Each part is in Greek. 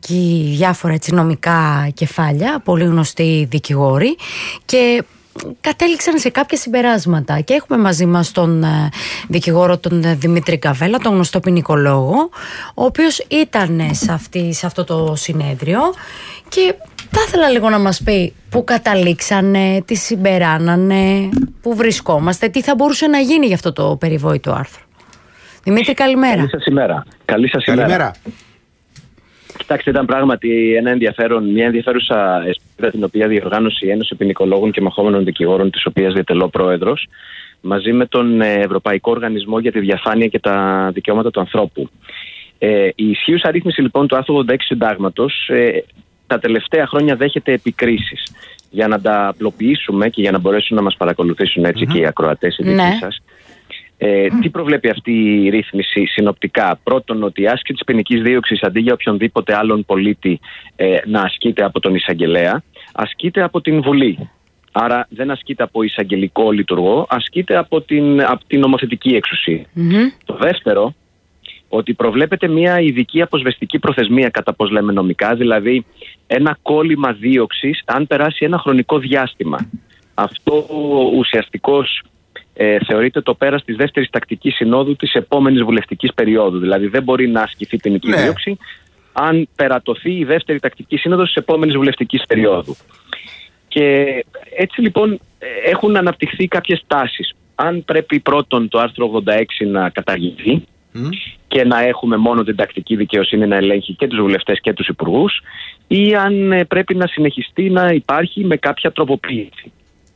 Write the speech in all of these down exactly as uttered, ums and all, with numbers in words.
εκεί διάφορα έτσι, νομικά κεφάλια, πολύ γνωστοί δικηγόροι, και κατέληξαν σε κάποια συμπεράσματα. Και έχουμε μαζί μας τον ε, δικηγόρο τον ε, Δημήτρη Καβέλα, τον γνωστό ποινικολόγο, ο οποίος ήταν σε, αυτή, σε αυτό το συνέδριο, και θα ήθελα λίγο να μας πει πού καταλήξανε, τι συμπεράνανε, πού βρισκόμαστε, τι θα μπορούσε να γίνει για αυτό το περιβόητο άρθρο. Δημήτρη, καλημέρα. Καλή σας ημέρα. Καλή σας ημέρα. Καλημέρα. Κοιτάξτε, ήταν πράγματι ένα ενδιαφέρον, μια ενδιαφέρουσα εσπίδα την οποία διοργάνωσε η Ένωση Ποινικολόγων και Μαχόμενων Δικηγόρων, της οποίας διατελώ πρόεδρος, μαζί με τον Ευρωπαϊκό Οργανισμό για τη Διαφάνεια και τα Δικαιώματα του Ανθρώπου. Ε, η ισχύουσα ρύθμιση λοιπόν του άρθρου ογδόντα έξι συντάγματος ε, τα τελευταία χρόνια δέχεται επικρίσεις. Για να τα απλοποιήσουμε και για να μπορέσουν να μας παρακολουθήσουν έτσι mm-hmm. και οι ακροατές οι δικοί ναι. σας. Ε, τι προβλέπει αυτή η ρύθμιση συνοπτικά? Πρώτον, ότι η άσκηση της ποινικής δίωξης αντί για οποιονδήποτε άλλον πολίτη ε, να ασκείται από τον εισαγγελέα, ασκείται από την Βουλή. Άρα δεν ασκείται από εισαγγελικό λειτουργό, ασκείται από την, από την νομοθετική εξουσία. Mm-hmm. Το δεύτερο, ότι προβλέπεται μια ειδική αποσβεστική προθεσμία, κατά πώς λέμε νομικά, δηλαδή ένα κόλλημα δίωξης αν περάσει ένα χρονικό διάστημα. Αυτό ουσιαστικώς Ε, θεωρείται το πέρας της δεύτερης τακτικής συνόδου της επόμενης βουλευτικής περίοδου. Δηλαδή δεν μπορεί να ασκηθεί ποινική ναι. δίωξη αν περατωθεί η δεύτερη τακτική σύνοδος της επόμενης βουλευτικής περίοδου. Και έτσι λοιπόν έχουν αναπτυχθεί κάποιες τάσεις. Αν πρέπει πρώτον το άρθρο ογδόντα έξι να καταργηθεί mm. και να έχουμε μόνο την τακτική δικαιοσύνη να ελέγχει και τους βουλευτές και τους υπουργούς, ή αν πρέπει να συνεχιστεί να υπάρχει με κάποια τροποποίηση.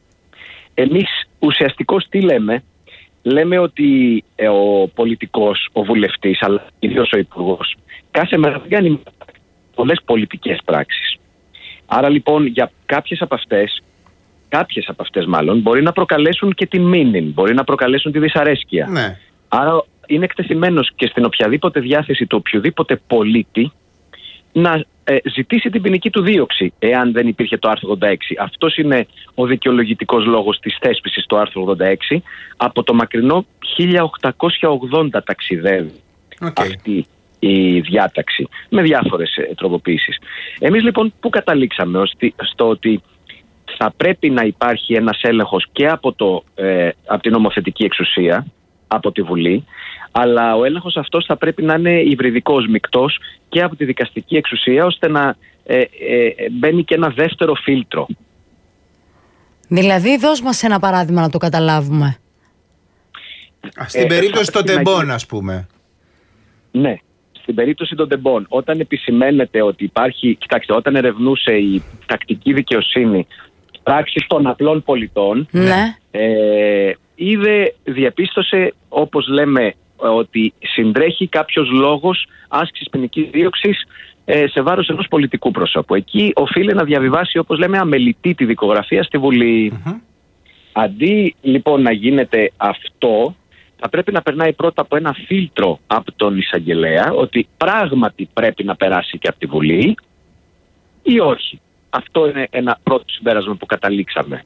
Εμείς ουσιαστικώς τι λέμε? Λέμε ότι ε, ο πολιτικός, ο βουλευτής, αλλά ιδίως ο υπουργός, κάθε μέρα δεν κάνει πολλές πολιτικές πράξεις. Άρα λοιπόν για κάποιες από αυτές, κάποιες από αυτές μάλλον, μπορεί να προκαλέσουν και την μήνυ, μπορεί να προκαλέσουν τη δυσαρέσκεια. Ναι. Άρα είναι εκτεθειμένος και στην οποιαδήποτε διάθεση του οποιοδήποτε πολίτη να ε, ζητήσει την ποινική του δίωξη, εάν δεν υπήρχε το άρθρο ογδόντα έξι. Αυτός είναι ο δικαιολογητικός λόγος της θέσπισης του άρθρου ογδόντα έξι. Από το μακρινό χίλια οκτακόσια ογδόντα ταξιδεύει okay. αυτή η διάταξη, με διάφορες ε, τροποποίησεις. Εμείς λοιπόν πού καταλήξαμε? Ώστε, στο ότι θα πρέπει να υπάρχει ένας έλεγχος και από, το, ε, από την νομοθετική εξουσία, από τη Βουλή, αλλά ο έλεγχος αυτός θα πρέπει να είναι υβριδικός, μεικτός και από τη δικαστική εξουσία, ώστε να ε, ε, μπαίνει και ένα δεύτερο φίλτρο. Δηλαδή δώσ' μας ένα παράδειγμα να το καταλάβουμε. Στην ε, περίπτωση των τεμπών, ας πούμε. Ναι, στην περίπτωση των τεμπών, όταν επισημαίνεται ότι υπάρχει, κοιτάξτε, όταν ερευνούσε η τακτική δικαιοσύνη πράξεις των απλών πολιτών, ναι. ε, είδε, διαπίστωσε, όπως λέμε, ότι συντρέχει κάποιος λόγος άσκησης ποινικής δίωξης ε, σε βάρος ενός πολιτικού προσώπου. Εκεί οφείλει να διαβιβάσει, όπως λέμε, αμελητή τη δικογραφία στη Βουλή. Mm-hmm. Αντί λοιπόν να γίνεται αυτό, θα πρέπει να περνάει πρώτα από ένα φίλτρο από τον εισαγγελέα, ότι πράγματι πρέπει να περάσει και από τη Βουλή ή όχι. Αυτό είναι ένα πρώτο συμπέρασμα που καταλήξαμε.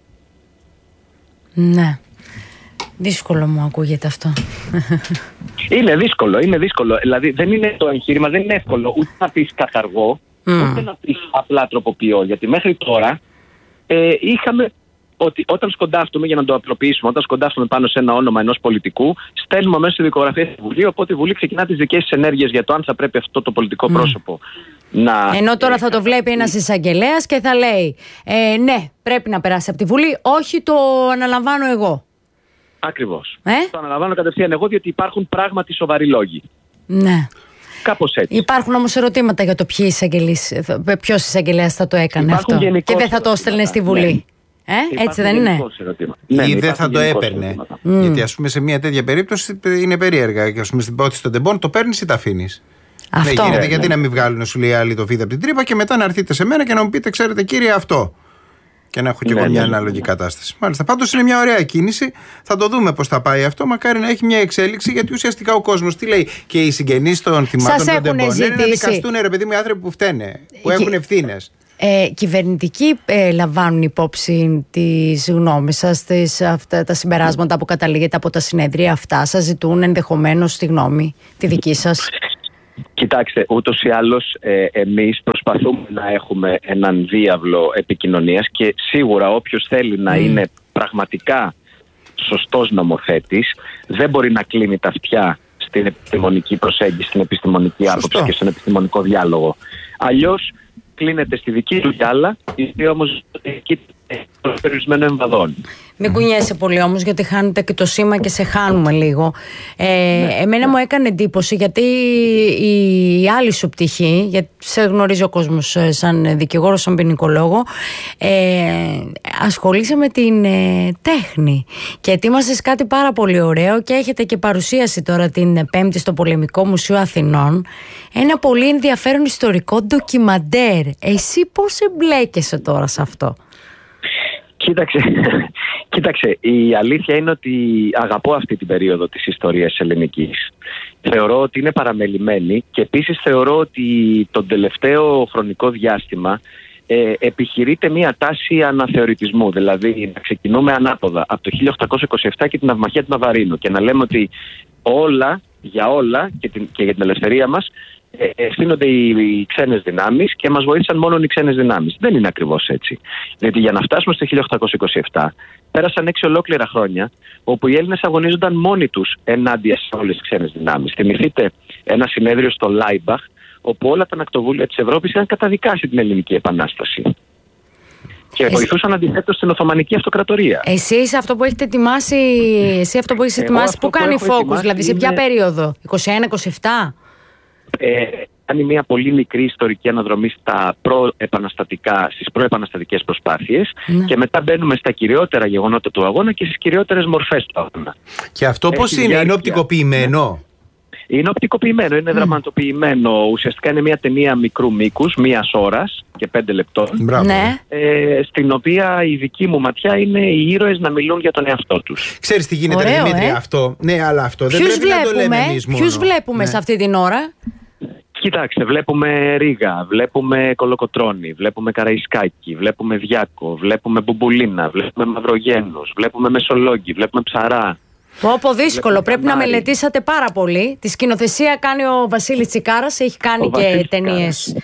Ναι. Δύσκολο μου ακούγεται αυτό. Είναι δύσκολο, είναι δύσκολο. Δηλαδή δεν είναι το εγχείρημα, δεν είναι εύκολο ούτε να πεις καταργώ, mm. ούτε να πεις απλά τροποποιώ. Γιατί μέχρι τώρα ε, είχαμε ότι όταν σκοντάφτουμε, για να το απλοποιήσουμε, όταν σκοντάφτουμε πάνω σε ένα όνομα ενός πολιτικού, στέλνουμε μέσα στη δικογραφία στη Βουλή, οπότε η Βουλή ξεκινά τις δικές της ενέργειες για το αν θα πρέπει αυτό το πολιτικό mm. πρόσωπο να... Ενώ τώρα θα το βλέπει ένας εισαγγελέας και θα λέει ε, ναι, πρέπει να περάσει από τη Βουλή, όχι, το αναλαμβάνω εγώ. Ακριβώς. Ε? Το αναλαμβάνω κατευθείαν εγώ, διότι υπάρχουν πράγματι σοβαροί λόγοι. Ναι. Κάπως έτσι. Υπάρχουν όμως ερωτήματα για το ποιος εισαγγελέας θα το έκανε υπάρχουν αυτό και δεν θα το έστελνε στη Βουλή. Ναι. Ε? Έτσι δεν είναι? Ναι, ή δεν θα το έπαιρνε. Mm. Γιατί ας πούμε σε μια τέτοια περίπτωση είναι περίεργα. Και ας πούμε στην πρώτη των τεμπών το παίρνεις ή τα αφήνεις. Αυτό. Δεν γίνεται, ναι, γιατί ναι. να μην βγάλουν, σου λέει άλλοι, το φίδι από την τρύπα και μετά να έρθετε σε μένα και να μου πείτε, ξέρετε κύριε, αυτό. Και να έχω και ναι, εγώ μια ναι, ανάλογη ναι. κατάσταση. Μάλιστα. Πάντως είναι μια ωραία κίνηση. Θα το δούμε πώς θα πάει αυτό. Μακάρι να έχει μια εξέλιξη, γιατί ουσιαστικά ο κόσμος τι λέει? Και οι συγγενείς των θυμάτων των τεμπών είναι να δικαστούν, ρε παιδί μου, οι άνθρωποι που φταίνε, που και... έχουν ευθύνες. Ε, κυβερνητικοί ε, λαμβάνουν υπόψη τις γνώμες σας, τις, αυτά, τα συμπεράσματα που καταλήγετε από τα συνέδρια αυτά? Σας ζητούν ενδεχομένως τη γνώμη, τη δική σας? Κοιτάξτε, ούτως ή άλλως ε, εμείς προσπαθούμε να έχουμε έναν διάβλο επικοινωνίας και σίγουρα όποιος θέλει να mm. είναι πραγματικά σωστός νομοθέτης δεν μπορεί να κλείνει τα αυτιά στην επιστημονική προσέγγιση, στην επιστημονική άποψη και στον επιστημονικό διάλογο. Αλλιώς κλείνεται στη δική του γυάλα, η οποία όμως έχει περιορισμένο εμβαδόν. Μην κουνιέσαι πολύ όμως, γιατί χάνετε και το σήμα και σε χάνουμε λίγο. Ε, ναι, εμένα ναι. μου έκανε εντύπωση, γιατί η άλλη σου πτυχή, γιατί σε γνωρίζει ο κόσμος σαν δικηγόρο, σαν ποινικολόγο, ε, ασχολείσαι με την ε, τέχνη και ετοίμασες κάτι πάρα πολύ ωραίο και έχετε και παρουσίαση τώρα την Πέμπτη στο Πολεμικό Μουσείο Αθηνών, ένα πολύ ενδιαφέρον ιστορικό ντοκιμαντέρ. Εσύ πώς εμπλέκεσαι τώρα σε αυτό? Κοίταξε, κοίταξε, η αλήθεια είναι ότι αγαπώ αυτή την περίοδο της ιστορίας ελληνικής. Θεωρώ ότι είναι παραμελημένη και επίσης θεωρώ ότι τον τελευταίο χρονικό διάστημα ε, επιχειρείται μια τάση αναθεωρητισμού. Δηλαδή να ξεκινούμε ανάποδα από το χίλια οκτακόσια είκοσι επτά και την Ναυμαχία του Ναβαρίνου και να λέμε ότι όλα για όλα και, την, και για την ελευθερία μας ευθύνονται οι, οι ξένες δυνάμεις και μας βοήθησαν μόνο οι ξένες δυνάμεις. Δεν είναι ακριβώς έτσι. Γιατί για να φτάσουμε στο χίλια οκτακόσια είκοσι επτά πέρασαν έξι ολόκληρα χρόνια όπου οι Έλληνες αγωνίζονταν μόνοι τους ενάντια σε όλες τις ξένες δυνάμεις. Θυμηθείτε ένα συνέδριο στο Λάιμπαχ όπου όλα τα ναυτοβούλια της Ευρώπης είχαν καταδικάσει την Ελληνική Επανάσταση. Και εσύ... βοηθούσαν αντιθέτως στην Οθωμανική Αυτοκρατορία. Εσείς αυτό που έχετε ετοιμάσει, εσύ αυτό που έχεις ετοιμάσει, πού κάνει focus, δηλαδή σε ποια είναι... περίοδο, είκοσι ένα είκοσι επτά? Ε, κάνει μια πολύ μικρή ιστορική αναδρομή στα προεπαναστατικά, στις προεπαναστατικές προσπάθειες ναι. και μετά μπαίνουμε στα κυριότερα γεγονότα του αγώνα και στις κυριότερες μορφές του αγώνα. Και αυτό πώς είναι, διάρκεια... είναι οπτικοποιημένο? Είναι οπτικοποιημένο, είναι mm. δραματοποιημένο. Ουσιαστικά είναι μια ταινία μικρού μήκους, μίας ώρας και πέντε λεπτών. Ναι. Ε, στην οποία η δική μου ματιά είναι οι ήρωες να μιλούν για τον εαυτό τους. Ξέρεις τι γίνεται, ωραίο, Δημήτρη, ε? αυτό. Ναι, αλλά αυτό ποιους δεν πρέπει βλέπουμε, να το λέμε εμείς μόνο. Ποιους βλέπουμε ναι. σε αυτή την ώρα? Κοιτάξτε, βλέπουμε Ρήγα, βλέπουμε Κολοκοτρώνη, βλέπουμε Καραϊσκάκη, βλέπουμε Διάκο, βλέπουμε Μπουμπουλίνα, βλέπουμε Μαυρογένους, βλέπουμε Μεσολόγγι, βλέπουμε Ψαρά. Πω δύσκολο, πρέπει να μελετήσατε πάρα πολύ. Τη σκηνοθεσία κάνει ο Βασίλης Τσικάρας, έχει κάνει ο και ταινίες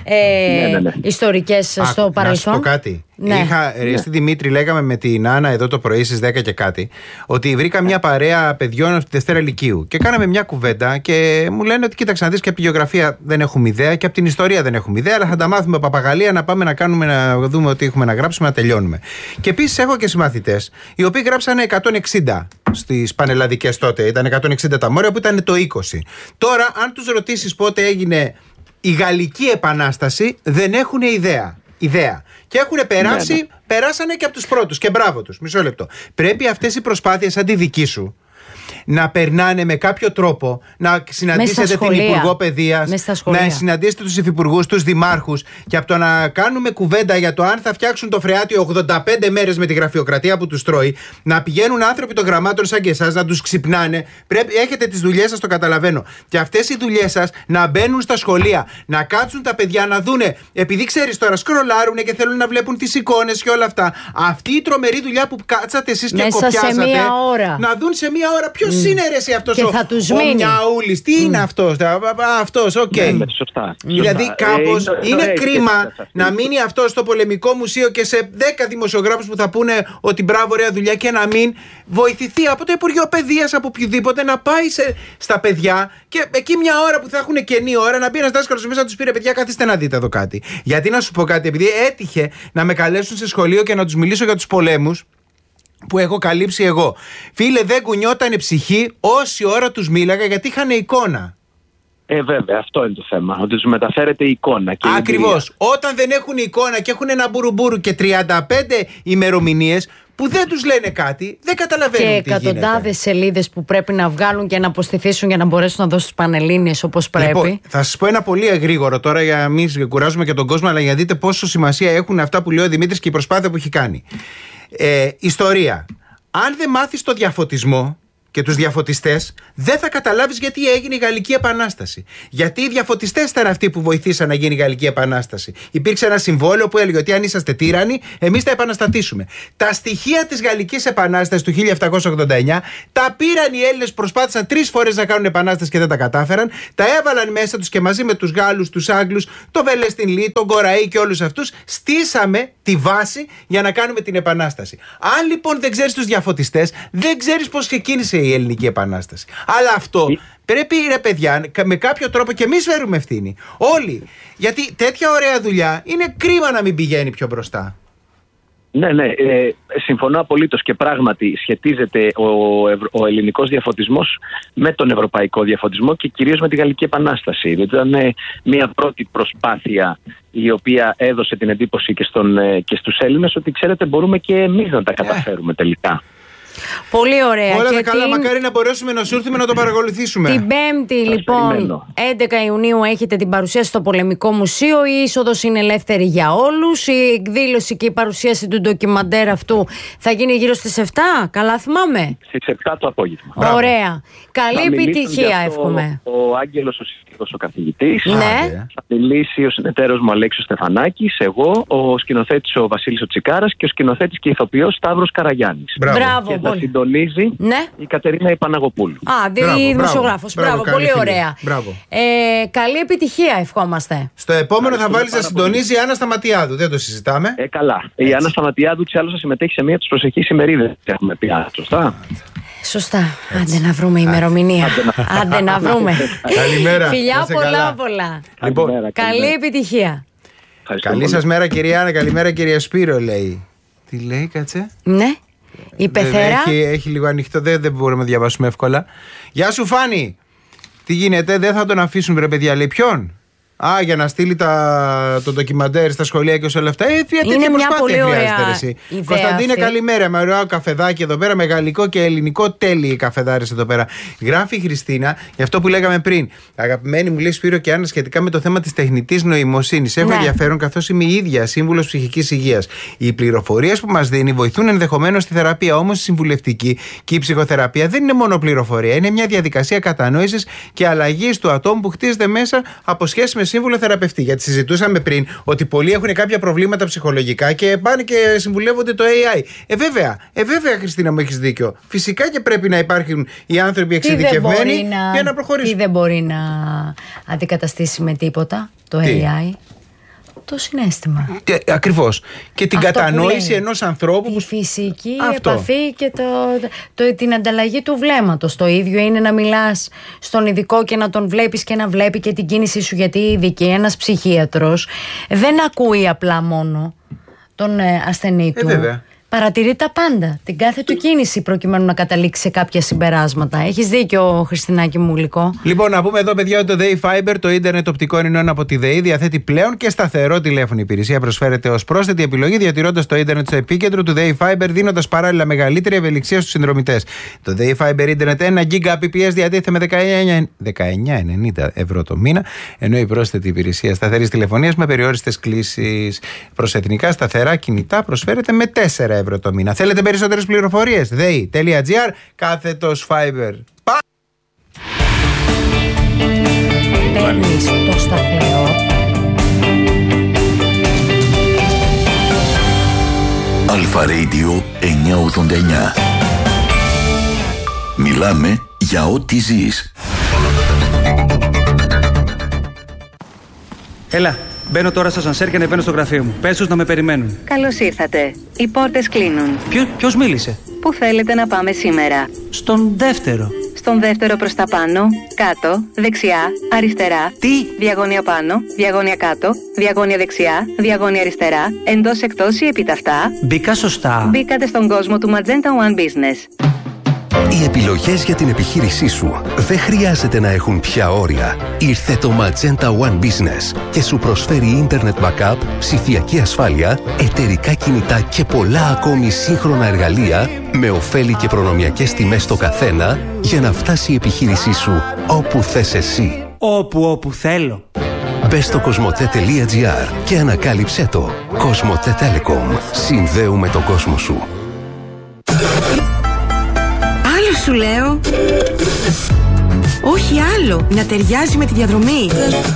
ε, ναι, ναι, ναι. ιστορικές Α, στο παρελθόν. Να σου πω κάτι. Ναι. Είχα, ναι. Στη Δημήτρη, λέγαμε με την Άννα εδώ το πρωί στις δέκα και κάτι, ότι βρήκα μια παρέα παιδιών στη Δευτέρα Λυκείου και κάναμε μια κουβέντα και μου λένε ότι κοίταξε να δεις, και από τη γεωγραφία δεν έχουμε ιδέα και από την ιστορία δεν έχουμε ιδέα, αλλά θα τα μάθουμε παπαγαλία να πάμε να κάνουμε, να δούμε ότι έχουμε να γράψουμε, να τελειώνουμε. Και επίσης έχω και συμμαθητές οι οποίοι γράψανε εκατόν εξήντα στις πανελλαδικές τότε, ήταν εκατόν εξήντα τα μόρια που ήταν το είκοσι. Τώρα, αν τους ρωτήσεις πότε έγινε η Γαλλική Επανάσταση, δεν έχουν ιδέα. ιδέα. Και έχουν περάσει, ναι, ναι. περάσανε και από τους πρώτους. Και μπράβο τους. Μισό λεπτό. Πρέπει αυτές οι προσπάθειες σαν τη δική σου να περνάνε με κάποιο τρόπο, να συναντήσετε την Υπουργό Παιδείας, να συναντήσετε τους υφυπουργούς, τους δημάρχους, και από το να κάνουμε κουβέντα για το αν θα φτιάξουν το φρεάτιο ογδόντα πέντε μέρες με τη γραφειοκρατία που τους τρώει, να πηγαίνουν άνθρωποι των γραμμάτων σαν και εσάς, να τους ξυπνάνε. Πρέπει, έχετε τις δουλειές σας, το καταλαβαίνω. Και αυτές οι δουλειές σας να μπαίνουν στα σχολεία, να κάτσουν τα παιδιά να δούνε, επειδή ξέρεις τώρα σκρολάρουν και θέλουν να βλέπουν τις εικόνες και όλα αυτά. Αυτή η τρομερή δουλειά που κάτσατε εσείς και κοπιάσατε, να δουν σε μία ώρα ποιος mm. είναι ρε εσύ αυτός ο, ο Μιαούλης, τι mm. είναι αυτός, αυτός, οκ. Okay. Ναι, σωστά. Δηλαδή κάπως ε, είναι, είναι κρίμα να μείνει αυτό στο Πολεμικό Μουσείο και σε δέκα δημοσιογράφους που θα πούνε ότι μπράβο, ωραία δουλειά, και να μην βοηθηθεί από το Υπουργείο Παιδείας, από οποιοδήποτε, να πάει σε, στα παιδιά, και εκεί μια ώρα που θα έχουν κενή ώρα να μπει ένας δάσκαλος μέσα να τους πει, ρε παιδιά, καθίστε να δείτε εδώ κάτι. Γιατί να σου πω κάτι, επειδή έτυχε να με καλέσουν σε σχολείο και να τους μιλήσω για τους πολέμους που έχω καλύψει εγώ. Φίλε, δεν κουνιότανε ψυχή όση ώρα τους μίλαγα, γιατί είχαν εικόνα. Ε, βέβαια, αυτό είναι το θέμα. Ότι τους μεταφέρεται η εικόνα. Και ακριβώς. Η όταν δεν έχουν εικόνα και έχουν ένα μπουρουμπουρου και τριάντα πέντε ημερομηνίες που δεν τους λένε κάτι, δεν καταλαβαίνουν και τι γίνεται. Και εκατοντάδες σελίδες που πρέπει να βγάλουν και να αποστηθήσουν για να μπορέσουν να δώσουν τις πανελλήνιες όπως πρέπει. Λοιπόν, θα σας πω ένα πολύ γρήγορο τώρα, για να μην κουράζουμε και τον κόσμο, αλλά για να δείτε πόσο σημασία έχουν αυτά που λέει ο Δημήτρης και η προσπάθεια που έχει κάνει. Ε, ιστορία. Αν δεν μάθεις το διαφωτισμό, και τους διαφωτιστές, δεν θα καταλάβεις γιατί έγινε η Γαλλική Επανάσταση. Γιατί οι διαφωτιστές ήταν αυτοί που βοηθήσαν να γίνει η Γαλλική Επανάσταση. Υπήρξε ένα συμβόλαιο που έλεγε ότι αν είσαστε τύρανοι, εμείς θα επαναστατήσουμε. Τα στοιχεία της Γαλλικής Επανάστασης του χίλια επτακόσια ογδόντα εννιά τα πήραν οι Έλληνες, προσπάθησαν τρεις φορές να κάνουν επανάσταση και δεν τα κατάφεραν. Τα έβαλαν μέσα τους και μαζί με τους Γάλλους, τους Άγγλους, τον Βελεστιν Λί, τον Κοραή και όλους αυτούς, στήσαμε τη βάση για να κάνουμε την επανάσταση. Αν λοιπόν δεν ξέρεις τους διαφωτιστές, δεν ξέρεις πώς ξεκίνησε η Ελληνική Επανάσταση. Αλλά αυτό πρέπει, ρε παιδιά, με κάποιο τρόπο και εμείς φέρουμε ευθύνη. Όλοι. Γιατί τέτοια ωραία δουλειά είναι κρίμα να μην πηγαίνει πιο μπροστά. Ναι, ναι, ε, συμφωνώ απολύτως και πράγματι σχετίζεται ο, ο ελληνικός διαφωτισμός με τον ευρωπαϊκό διαφωτισμό και κυρίως με τη Γαλλική Επανάσταση. Ήταν ε, μια πρώτη προσπάθεια η οποία έδωσε την εντύπωση και, στον, ε, και στους Έλληνες ότι ξέρετε μπορούμε και εμείς να τα καταφέρουμε ε. τελικά. Πολύ ωραία. Όλα και τα καλά, την... μακάρι να μπορέσουμε να σου έρθουμε να το παρακολουθήσουμε. Την Πέμπτη, λοιπόν, έντεκα Ιουνίου, έχετε την παρουσίαση στο Πολεμικό Μουσείο. Η είσοδος είναι ελεύθερη για όλους. Η εκδήλωση και η παρουσίαση του ντοκιμαντέρ αυτού θα γίνει γύρω στις επτά. Καλά θυμάμαι. Στις επτά το απόγευμα. Ωραία. Καλή επιτυχία, εύχομαι. Ο, ο Άγγελος ο Σύστηγος, ο καθηγητής. Ναι. Θα μιλήσει ο συνεταίρος μου Αλέξιος Στεφανάκης, εγώ, ο σκηνοθέτης ο Βασίλης ο Τσικάρας και ο σκηνοθέτης και ηθοποιός Σταύρος Καραγιάννης. Μπράβο. Θα συντονίζει ναι. η Κατερίνα Ιπαναγοπούλου. Α, δημοσιογράφος. Μπράβο, μπράβο, πολύ ωραία. Ε, καλή επιτυχία, ευχόμαστε. Στο επόμενο θα βάλεις να συντονίζει η Άννα Σταματιάδου, δεν το συζητάμε. Ε, καλά. Έτσι. Η Άννα Σταματιάδου της άλλως θα συμμετέχει σε μία από τις προσεχείς ημερίδες. Έχουμε πει, σωστά. Σωστά. Άντε να βρούμε ημερομηνία. Άντε να βρούμε. Καλημέρα. Φιλιά πολλά πολλά. Λοιπόν, καλή επιτυχία. Καλή σας μέρα, κυρία Άννα. Καλημέρα, κυρία Σπύρο, λέει. Τι λέει, κάτσε. Ναι. Η πεθερά. Έχει, έχει λίγο ανοιχτό, δεν, δεν μπορούμε να διαβάσουμε εύκολα. Γεια σου, Φάνη! Τι γίνεται, δεν θα τον αφήσουν, βρε παιδιά, λέει. Ποιον? Α, για να στείλει τα, το ντοκιμαντέρ στα σχολεία και όλα αυτά. Ε, γιατί είναι μια πολύ ωραία εσύ. Κωνσταντίνε, αυτή. Καλημέρα. Με ωραίο καφεδάκι εδώ πέρα, με γαλλικό και ελληνικό. Τέλειοι καφεδάρες εδώ πέρα. Γράφει η Χριστίνα, για αυτό που λέγαμε πριν. Αγαπημένη μου, λέει Σπύρο και Άννα, σχετικά με το θέμα της τεχνητής νοημοσύνης. Έχω ναι. ενδιαφέρον, καθώς είμαι η ίδια σύμβουλος ψυχικής υγείας. Οι πληροφορίες που μας δίνει βοηθούν ενδεχομένως στη θεραπεία. Όμως η συμβουλευτική και η ψυχοθεραπεία δεν είναι μόνο πληροφορία. Είναι μια διαδικασία κατανόησης και αλλαγής του ατόμου που χτίζεται μέσα από σχέση με σύμβουλο θεραπευτή. Γιατί συζητούσαμε πριν ότι πολλοί έχουν κάποια προβλήματα ψυχολογικά και πάνε και συμβουλεύονται το έι άι. Ε, βέβαια, ε, βέβαια, Χριστίνα, μου έχεις δίκιο. Φυσικά και πρέπει να υπάρχουν οι άνθρωποι εξειδικευμένοι να... για να προχωρήσουν. Τι δεν μπορεί να αντικαταστήσει με τίποτα το τι? έι άι. Το συναίσθημα. Ακριβώς. Και την αυτό κατανόηση ενός ανθρώπου. Τη φυσική αυτό. επαφή και το, το, την ανταλλαγή του βλέμματος. Το ίδιο είναι να μιλάς στον ειδικό και να τον βλέπεις και να βλέπει και την κίνησή σου. Γιατί η ειδική, ένας ψυχίατρος, δεν ακούει απλά μόνο τον ασθενή του. Ε, βέβαια. Παρατηρεί τα πάντα, την κάθε του κίνηση προκειμένου να καταλήξει σε κάποια συμπεράσματα. Έχεις δίκιο, Χριστινάκη μου, Λυκό. Λοιπόν, να πούμε εδώ, παιδιά, ότι το ΔΕΗ Fiber, το ίντερνετ οπτικών ινών από τη ΔΕΗ, διαθέτει πλέον και σταθερό τηλέφωνο. Η υπηρεσία προσφέρεται ως πρόσθετη επιλογή, διατηρώντας το ίντερνετ στο επίκεντρο του ΔΕΗ Fiber, δίνοντας παράλληλα μεγαλύτερη ευελιξία στους συνδρομητές. Το ΔΕΗ Fiber ίντερνετ ένα γίγα πι πι ες διατίθεται με δεκαεννιά ενενήντα ευρώ το μήνα, ενώ η πρόσθετη υπηρεσία σταθερής τηλεφωνίας με περιόριστες κλήσεις προς εθνικά σταθερά κινητά προσφέρεται με τέσσερα ευρώ το μήνα. Θέλετε περισσότερες πληροφορίες? ΔΕΗ.gr κάθετος Fiber. Πα! Παίρνεις το σταθερό. Αλφα Radio εννιακόσια ογδόντα εννιά. Μιλάμε για ό,τι ζεις. Έλα, μπαίνω τώρα στο σανσέρ και ανεβαίνω στο γραφείο μου. Πες τους να με περιμένουν. Καλώς ήρθατε. Οι πόρτες κλείνουν. Ποιο, ποιος μίλησε? Πού θέλετε να πάμε σήμερα? Στον δεύτερο. Στον δεύτερο προς τα πάνω, κάτω, δεξιά, αριστερά. Τι? Διαγώνια πάνω, διαγώνια κάτω, διαγώνια δεξιά, διαγώνια αριστερά, εντός εκτός ή επιταυτά. Μπήκα σωστά. Μπήκατε στον κόσμο του Magenta One Business. Οι επιλογές για την επιχείρησή σου δεν χρειάζεται να έχουν πια όρια. Ήρθε το Magenta One Business και σου προσφέρει Internet Backup, ψηφιακή ασφάλεια, εταιρικά κινητά και πολλά ακόμη σύγχρονα εργαλεία με ωφέλη και προνομιακές τιμές στο καθένα για να φτάσει η επιχείρησή σου όπου θες εσύ. Όπου όπου θέλω. Μπες στο κοσμοτέ.gr και ανακάλυψέ το. Κοσμοτέ Telecom. Συνδέουμε τον κόσμο σου. σου λέω. Όχι άλλο, να ταιριάζει με τη διαδρομή.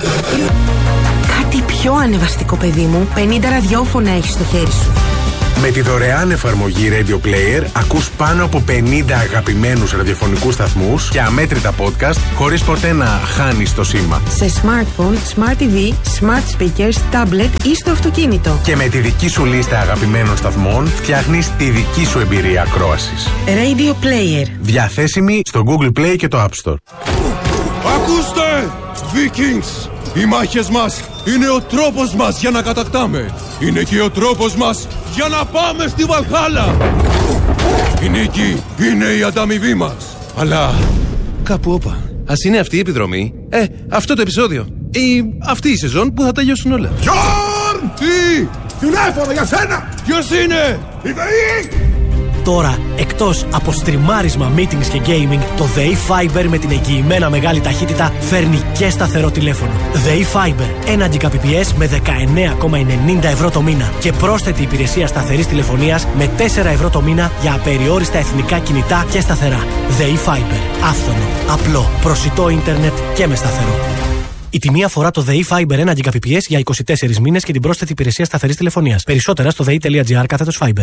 Κάτι πιο ανεβαστικό, παιδί μου. πενήντα ραδιόφωνα έχεις στο χέρι σου. Με τη δωρεάν εφαρμογή Radio Player ακούς πάνω από πενήντα αγαπημένους ραδιοφωνικούς σταθμούς και αμέτρητα podcast χωρίς ποτέ να χάνεις το σήμα. Σε smartphone, smart τι βι, smart speakers, tablet ή στο αυτοκίνητο. Και με τη δική σου λίστα αγαπημένων σταθμών φτιάχνεις τη δική σου εμπειρία ακρόασης. Radio Player. Διαθέσιμη στο Google Play και το App Store. Ακούστε! Vikings! Οι μάχες μας είναι ο τρόπος μας για να κατακτάμε. Είναι και ο τρόπος μας για να πάμε στη Βαλχάλα. Η νίκη είναι η ανταμοιβή μας. Αλλά κάπου όπα. Ας είναι αυτή η επιδρομή. Ε, αυτό το επεισόδιο. Ή αυτή η σεζόν που θα τελειώσουν όλα. Γιόρν! Τι! Τηλέφωνο για σένα! Ποιος είναι? Η ΔΕΗ! Τώρα, εκτός από στριμάρισμα, meetings και gaming, το ΔΕΗ Fiber με την εγγυημένα μεγάλη ταχύτητα φέρνει και σταθερό τηλέφωνο. ΔΕΗ Fiber, ένα Gbps με δεκαεννέα κόμμα ενενήντα ευρώ το μήνα και πρόσθετη υπηρεσία σταθερής τηλεφωνίας με τέσσερα ευρώ το μήνα για απεριόριστα εθνικά κινητά και σταθερά. ΔΕΗ Fiber, άφθονο, απλό, προσιτό ίντερνετ και με σταθερό. Η τιμή αφορά το ΔΕΗ Fiber ένα Gbps για είκοσι τέσσερις μήνες και την πρόσθετη υπηρεσία σταθερής τηλεφωνίας. Περισσότερα στο δei.gr κάθετος Fiber.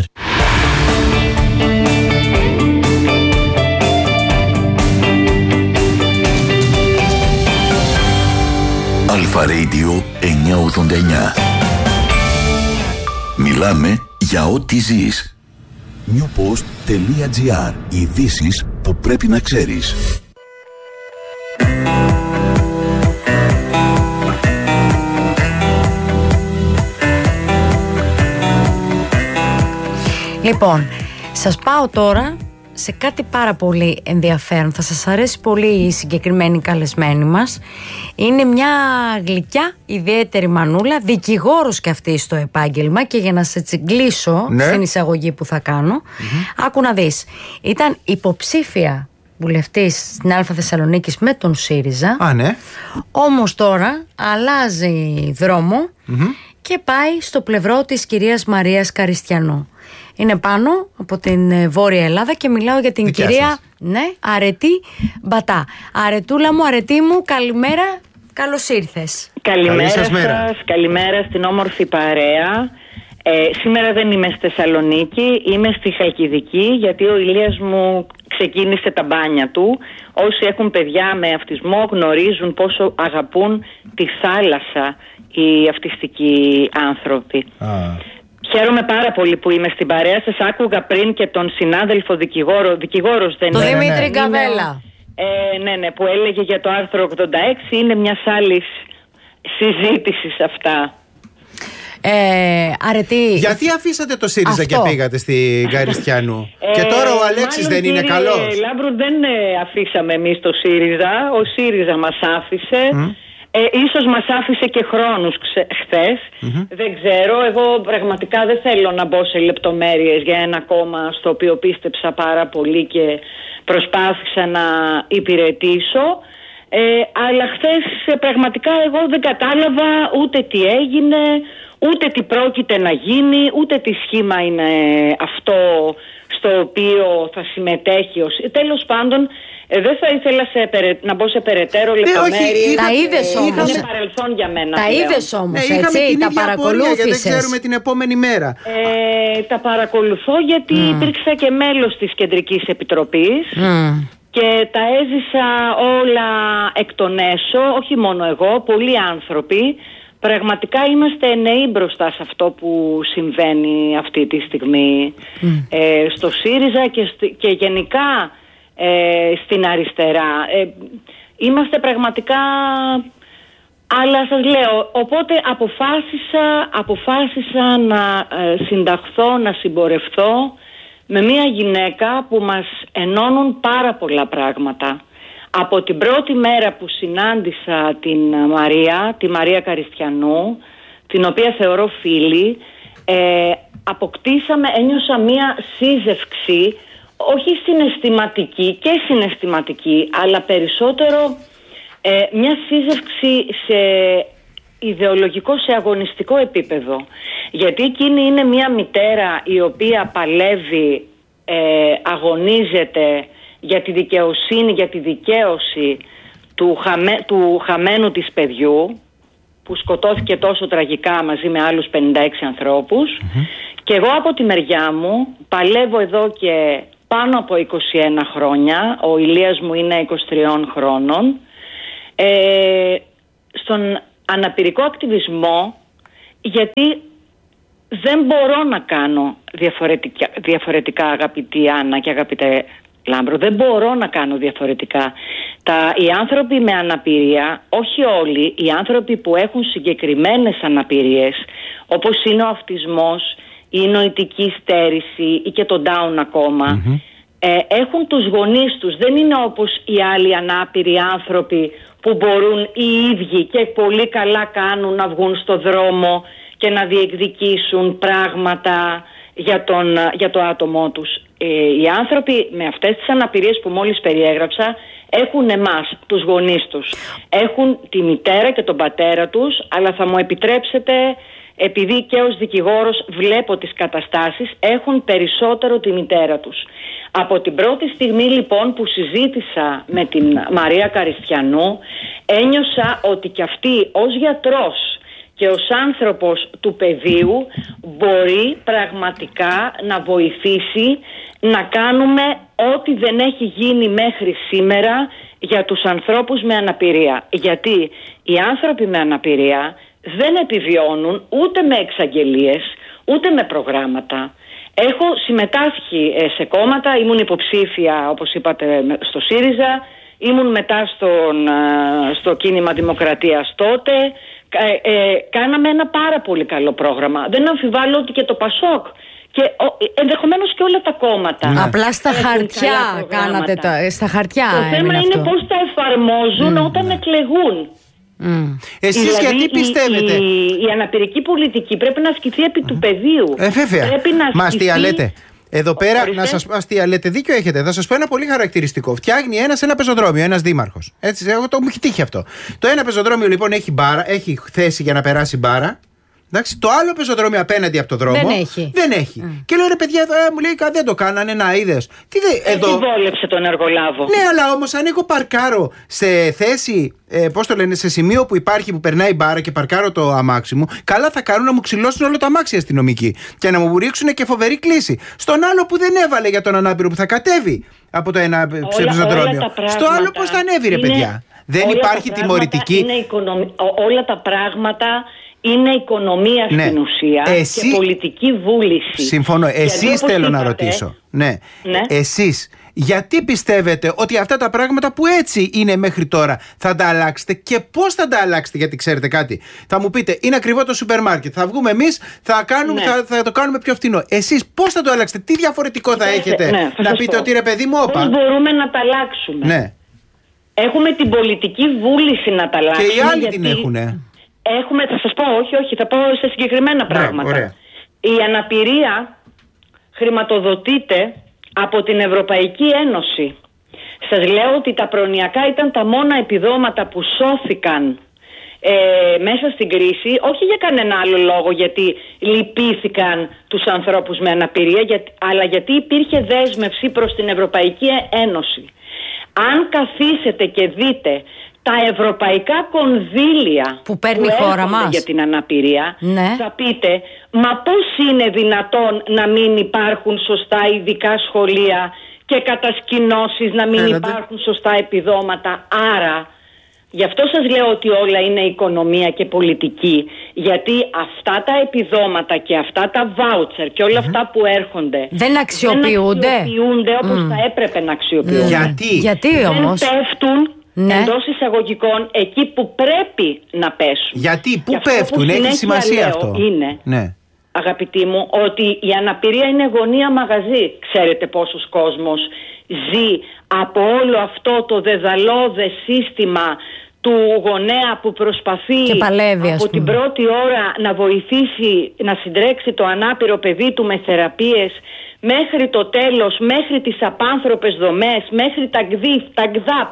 Αλφα Radio εννιακόσια ογδόντα εννιά. Μιλάμε για ό,τι ζεις. newpost.gr. Ειδήσεις που πρέπει να ξέρεις. Λοιπόν, σας πάω τώρα σε κάτι πάρα πολύ ενδιαφέρον. Θα σας αρέσει πολύ η συγκεκριμένη καλεσμένη μας. Είναι μια γλυκιά ιδιαίτερη μανούλα, δικηγόρος και αυτή στο επάγγελμα, και για να σε τσιγκλίσω, ναι, στην εισαγωγή που θα κάνω, mm-hmm. άκου να δεις. Ήταν υποψήφια βουλευτής στην Αλφα Θεσσαλονίκης με τον ΣΥΡΙΖΑ. Α, ναι. Όμως τώρα αλλάζει δρόμο mm-hmm. και πάει στο πλευρό της κυρίας Μαρίας Καριστιανού. Είναι πάνω από την Βόρεια Ελλάδα και μιλάω για την Δικιά κυρία σας. Ναι, Αρετή Μπατά. Αρετούλα μου, Αρετή μου, καλημέρα, καλώς ήρθες. Καλημέρα σας, καλημέρα στην όμορφη παρέα. Ε, σήμερα δεν είμαι στη Θεσσαλονίκη, είμαι στη Χαλκιδική, γιατί ο Ηλίας μου ξεκίνησε τα μπάνια του. Όσοι έχουν παιδιά με αυτισμό γνωρίζουν πόσο αγαπούν τη θάλασσα οι αυτιστικοί άνθρωποι. Ah. Χαίρομαι πάρα πολύ που είμαι στην παρέα σας. Άκουγα πριν και τον συνάδελφο δικηγόρο, δικηγόρος δεν το είναι. Το Δημήτρη Γκαβέλα. Ε, ναι, ναι, που έλεγε για το άρθρο ογδόντα έξι, είναι μιας άλλης συζήτησης αυτά. Ε, αρετή. Γιατί αφήσατε το ΣΥΡΙΖΑ αυτό και πήγατε στην Καριστιανού? ε, και τώρα ο Αλέξης δεν είναι καλός? Λάμπρου, δεν ε, αφήσαμε εμείς το ΣΥΡΙΖΑ. Ο ΣΥΡΙΖΑ μας άφησε. Mm. Ε, ίσως μας άφησε και χρόνους χθες. Mm-hmm. Δεν ξέρω. Εγώ πραγματικά δεν θέλω να μπω σε λεπτομέρειες για ένα κόμμα στο οποίο πίστεψα πάρα πολύ και προσπάθησα να υπηρετήσω. Ε, αλλά χθες πραγματικά εγώ δεν κατάλαβα ούτε τι έγινε, ούτε τι πρόκειται να γίνει, ούτε τι σχήμα είναι αυτό στο οποίο θα συμμετέχει. Τέλος πάντων, Ε, δεν θα ήθελα σε περαι... να μπω σε περαιτέρω λεπτομέρειες. Τα είδες όμως. Είναι παρελθόν για μένα. Τα είδες όμως, ναι, έτσι, την τα παρακολούθησες. Γιατί δεν ξέρουμε την επόμενη μέρα. Ε, τα παρακολουθώ γιατί mm. υπήρξα και μέλος της Κεντρικής Επιτροπής mm. και τα έζησα όλα εκ των έσω, όχι μόνο εγώ, πολλοί άνθρωποι. Πραγματικά είμαστε νέοι μπροστά σε αυτό που συμβαίνει αυτή τη στιγμή mm. ε, στο ΣΥΡΙΖΑ και, και γενικά Ε, στην αριστερά. Ε, είμαστε πραγματικά, αλλά σας λέω, οπότε αποφάσισα, αποφάσισα να ε, συνταχθώ, να συμπορευθώ με μια γυναίκα που μας ενώνουν πάρα πολλά πράγματα. Από την πρώτη μέρα που συνάντησα την Μαρία, τη Μαρία Καριστιανού, την οποία θεωρώ φίλη, ε, αποκτήσαμε, ένιωσα μια σύζευξη, όχι συναισθηματική και συναισθηματική, αλλά περισσότερο ε, μια σύζευξη σε ιδεολογικό, σε αγωνιστικό επίπεδο. Γιατί εκείνη είναι μια μητέρα η οποία παλεύει, ε, αγωνίζεται για τη δικαιοσύνη, για τη δικαίωση του, χαμε, του χαμένου της παιδιού που σκοτώθηκε τόσο τραγικά μαζί με άλλους πενήντα έξι ανθρώπους. Mm-hmm. Και εγώ από τη μεριά μου παλεύω εδώ και πάνω από είκοσι ένα χρόνια, ο Ηλίας μου είναι είκοσι τρία χρόνων, ε, στον αναπηρικό ακτιβισμό, γιατί δεν μπορώ να κάνω διαφορετικά, διαφορετικά αγαπητή Άννα και αγαπητέ Λάμπρο, δεν μπορώ να κάνω διαφορετικά. Τα, οι άνθρωποι με αναπηρία, όχι όλοι, οι άνθρωποι που έχουν συγκεκριμένες αναπηρίες, όπως είναι ο αυτισμός, η νοητική στέρηση ή και το Down ακόμα, mm-hmm. ε, έχουν τους γονείς τους. Δεν είναι όπως οι άλλοι ανάπηροι άνθρωποι που μπορούν οι ίδιοι και πολύ καλά κάνουν να βγουν στο δρόμο και να διεκδικήσουν πράγματα για, τον, για το άτομό τους. Ε, οι άνθρωποι με αυτές τις αναπηρίες που μόλις περιέγραψα έχουν εμάς, τους γονείς τους. Έχουν τη μητέρα και τον πατέρα τους, αλλά θα μου επιτρέψετε, επειδή και ως δικηγόρος βλέπω τις καταστάσεις, έχουν περισσότερο τη μητέρα τους. Από την πρώτη στιγμή λοιπόν που συζήτησα με την Μαρία Καριστιανού, ένιωσα ότι κι αυτή ως γιατρός και ως άνθρωπος του πεδίου μπορεί πραγματικά να βοηθήσει να κάνουμε ό,τι δεν έχει γίνει μέχρι σήμερα για τους ανθρώπους με αναπηρία. Γιατί οι άνθρωποι με αναπηρία δεν επιβιώνουν ούτε με εξαγγελίες, ούτε με προγράμματα. Έχω συμμετάσχει σε κόμματα, ήμουν υποψήφια όπως είπατε στο ΣΥΡΙΖΑ, ήμουν μετά στον, στο κίνημα Δημοκρατίας τότε. Ε, ε, κάναμε ένα πάρα πολύ καλό πρόγραμμα. Δεν αμφιβάλλω ότι και το ΠΑΣΟΚ και ο, ενδεχομένως και όλα τα κόμματα. Ναι. Απλά στα χαρτιά κάνατε τα, στα χαρτιά. Το θέμα είναι πώς τα εφαρμόζουν mm. όταν εκλεγούν. Mm. Εσείς δηλαδή, γιατί πιστεύετε? Η, η, η αναπηρική πολιτική πρέπει να ασκηθεί επί mm. του πεδίου. Ε, βέβαια. Πρέπει να ασκηθεί... Μα αστεία λέτε. Εδώ πέρα, Ορίστε. να σας αστεία λέτε, δίκιο έχετε. Θα σας πω ένα πολύ χαρακτηριστικό. Φτιάχνει ένας ένα πεζοδρόμιο, ένας δήμαρχος. Έτσι, εγώ το μου έχει τύχει αυτό. Το ένα πεζοδρόμιο λοιπόν έχει μπάρα, έχει θέση για να περάσει μπάρα. Εντάξει, το άλλο πεζοδρόμιο απέναντι από το δρόμο δεν έχει. Δεν έχει. Mm. Και λέω ρε παιδιά, ε, μου λέει δεν το κάνανε, να είδες. Τι δε, εδώ. Έτσι βόλεψε τον εργολάβο. Ναι, αλλά όμως αν εγώ παρκάρω σε θέση, ε, πώς το λένε, σε σημείο που υπάρχει που περνάει μπάρα και παρκάρω το αμάξι μου, καλά θα κάνουν να μου ξυλώσουν όλο το αμάξι αστυνομικοί και να μου ρίξουν και φοβερή κλίση. Στον άλλο που δεν έβαλε για τον ανάπηρο που θα κατέβει από το ένα πεζοδρόμιο. Στο άλλο πώς θα ανέβει, ρε παιδιά. Δεν υπάρχει τιμωρητική. Είναι οικονομι... Όλα τα πράγματα. Είναι οικονομία ναι. στην ουσία Εσύ... και πολιτική βούληση. Συμφωνώ. Εσείς θέλω είπατε... να ρωτήσω. Ναι. ναι. Εσείς γιατί πιστεύετε ότι αυτά τα πράγματα που έτσι είναι μέχρι τώρα θα τα αλλάξετε και πώς θα τα αλλάξετε? Γιατί ξέρετε κάτι. Θα μου πείτε είναι ακριβό το σούπερ μάρκετ. Θα βγούμε εμείς, θα, κάνουμε, ναι. θα, θα το κάνουμε πιο φθηνό. Εσείς πώς θα το αλλάξετε? Τι διαφορετικό θα Έχετε, έχετε ναι, θα να πείτε πω. Ότι ρε παιδί μου όπα. Πώς μπορούμε να τα αλλάξουμε? Ναι. Έχουμε την πολιτική βούληση να τα αλλάξουμε. Και οι άλλοι γιατί... την έχουνε. Έχουμε, θα σας πω, όχι, όχι, θα πω σε συγκεκριμένα πράγματα. Ναι, η αναπηρία χρηματοδοτείται από την Ευρωπαϊκή Ένωση. Σας λέω ότι τα προνοιακά ήταν τα μόνα επιδόματα που σώθηκαν ε, μέσα στην κρίση, όχι για κανένα άλλο λόγο, γιατί λυπήθηκαν τους ανθρώπους με αναπηρία, για, αλλά γιατί υπήρχε δέσμευση προς την Ευρωπαϊκή Ένωση. Αν καθίσετε και δείτε τα ευρωπαϊκά κονδύλια που παίρνει η χώρα μας για την αναπηρία, ναι. θα πείτε, μα πώς είναι δυνατόν να μην υπάρχουν σωστά ειδικά σχολεία και κατασκηνώσεις, να μην Φαίνεται. υπάρχουν σωστά επιδόματα? Άρα, γι' αυτό σας λέω ότι όλα είναι οικονομία και πολιτική, γιατί αυτά τα επιδόματα και αυτά τα βάουτσερ και όλα mm-hmm. αυτά που έρχονται δεν αξιοποιούνται, δεν αξιοποιούνται όπως mm. θα έπρεπε να αξιοποιούνται. Γιατί, γιατί όμως? Δεν πέφτουν ναι. εντός εισαγωγικών εκεί που πρέπει να πέσουν. Γιατί, πού πέφτουν, έχει σημασία λέω, αυτό. Είναι, ναι. αγαπητοί μου, ότι η αναπηρία είναι γωνία μαγαζί. Ξέρετε πόσος κόσμος ζει από όλο αυτό το δεδαλώδες σύστημα του γονέα που προσπαθεί παλεύει, από την πρώτη ώρα να βοηθήσει να συντρέξει το ανάπηρο παιδί του με θεραπείες μέχρι το τέλος, μέχρι τις απάνθρωπες δομές, μέχρι τα γκδιφ, τα γκδάπ.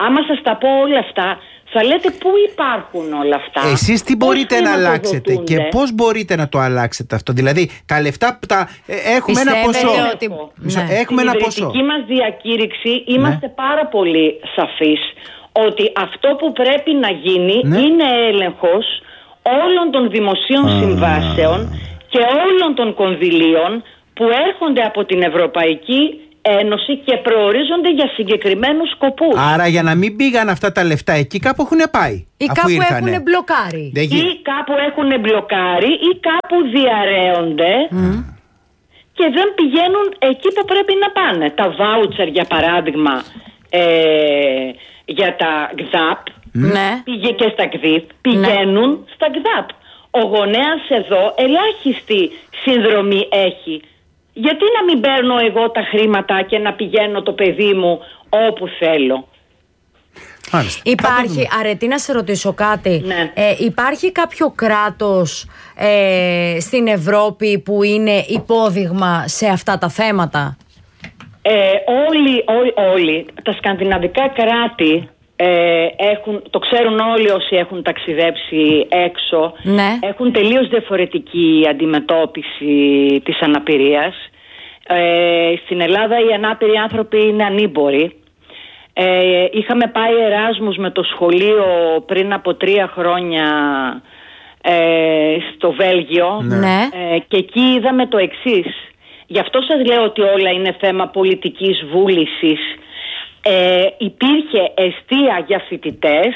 άμα σας τα πω όλα αυτά, θα λέτε πού υπάρχουν όλα αυτά. Εσείς τι μπορείτε να αλλάξετε και πώς μπορείτε να το αλλάξετε αυτό? Δηλαδή, τα λεφτά τα, ε, έχουμε Πιστεύετε ένα ποσό. Ότι... Ναι. Έχουμε ένα ποσό. Στην ιδρυτική μας διακήρυξη είμαστε ναι. πάρα πολύ σαφείς ότι αυτό που πρέπει να γίνει ναι. είναι έλεγχος όλων των δημοσίων ah. συμβάσεων και όλων των κονδυλίων που έρχονται από την Ευρωπαϊκή Ένωση και προορίζονται για συγκεκριμένους σκοπούς. Άρα για να μην πήγαν αυτά τα λεφτά εκεί, κάπου έχουν πάει. Ή κάπου έχουν μπλοκάρει. Ή κάπου έχουν μπλοκάρει ή κάπου διαρρέονται mm. και δεν πηγαίνουν εκεί που πρέπει να πάνε. Τα βάουτσερ, για παράδειγμα, ε, για τα ΓΔΑΠ mm. πήγε και στα ΚΔΙΠ, πηγαίνουν mm. στα ΓΔΑΠ. Ο γονέας εδώ ελάχιστη συνδρομή έχει. Γιατί να μην παίρνω εγώ τα χρήματα και να πηγαίνω το παιδί μου όπου θέλω? Μάλιστα. Υπάρχει, Αρετή, να σε ρωτήσω κάτι. Ναι. Ε, υπάρχει κάποιο κράτος ε, στην Ευρώπη που είναι υπόδειγμα σε αυτά τα θέματα? Ε, όλοι, όλοι, όλοι τα σκανδιναβικά κράτη ε, έχουν, το ξέρουν όλοι όσοι έχουν ταξιδέψει έξω, ναι. έχουν τελείως διαφορετική αντιμετώπιση της αναπηρίας. Ε, στην Ελλάδα οι ανάπηροι άνθρωποι είναι ανήμποροι. Ε, είχαμε πάει Εράσμους με το σχολείο πριν από τρία χρόνια ε, στο Βέλγιο ναι. ε, και εκεί είδαμε το εξής. Γι' αυτό σας λέω ότι όλα είναι θέμα πολιτικής βούλησης. Ε, υπήρχε εστία για φοιτητές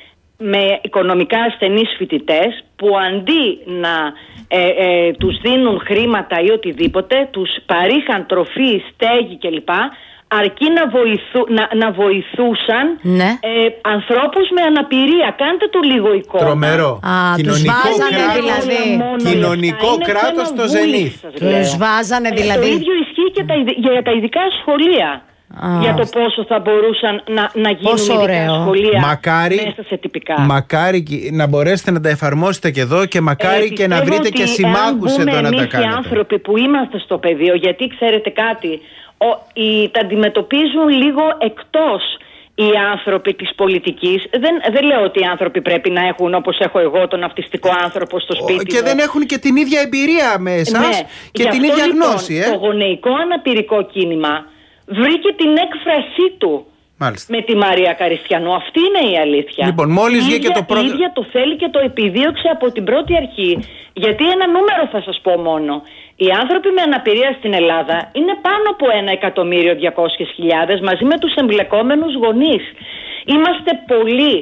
με οικονομικά ασθενείς φοιτητές που αντί να ε, ε, τους δίνουν χρήματα ή οτιδήποτε, τους παρήχαν τροφή, στέγη κλπ, αρκεί να, βοηθού, να, να βοηθούσαν ναι. ε, ανθρώπους με αναπηρία. Κάντε το λίγο εικόνα. Τρομερό. Α, κοινωνικό τους βάζανε κράτος, δηλαδή. Κοινωνικό κράτος στο ζενήθ. Τους βάζανε δηλαδή. Ε, το ίδιο ισχύει και τα, για τα ειδικά σχολεία. Ah. Για το πόσο θα μπορούσαν να, να γίνουν πόσο ειδικά ωραίο. σχολεία μακάρι, μέσα σε τυπικά. Μακάρι να μπορέσετε να τα εφαρμόσετε και εδώ και μακάρι ε, και να βρείτε και συμμάχους εδώ να τα κάνετε. Εμείς οι άνθρωποι που είμαστε στο πεδίο, γιατί ξέρετε κάτι, ο, οι, τα αντιμετωπίζουν λίγο εκτός οι άνθρωποι της πολιτικής. Δεν, δεν λέω ότι οι άνθρωποι πρέπει να έχουν, όπως έχω εγώ, τον αυτιστικό άνθρωπο στο σπίτι και μου. δεν έχουν και την ίδια εμπειρία με εσάς ναι. και Γι' την αυτό, ίδια λοιπόν, γνώση. Ε? Το γονεϊκό αναπηρικό κίνημα βρήκε την έκφρασή του. Μάλιστα. Με τη Μαρία Καριστιανού. Αυτή είναι η αλήθεια. Λοιπόν, μόλις βγήκε το πρώτο. Η ίδια το θέλει και το επιδίωξε από την πρώτη αρχή. Γιατί ένα νούμερο θα σας πω μόνο. Οι άνθρωποι με αναπηρία στην Ελλάδα είναι πάνω από ένα εκατομμύριο διακόσιες χιλιάδες μαζί με τους εμπλεκόμενους γονείς. Είμαστε πολλοί.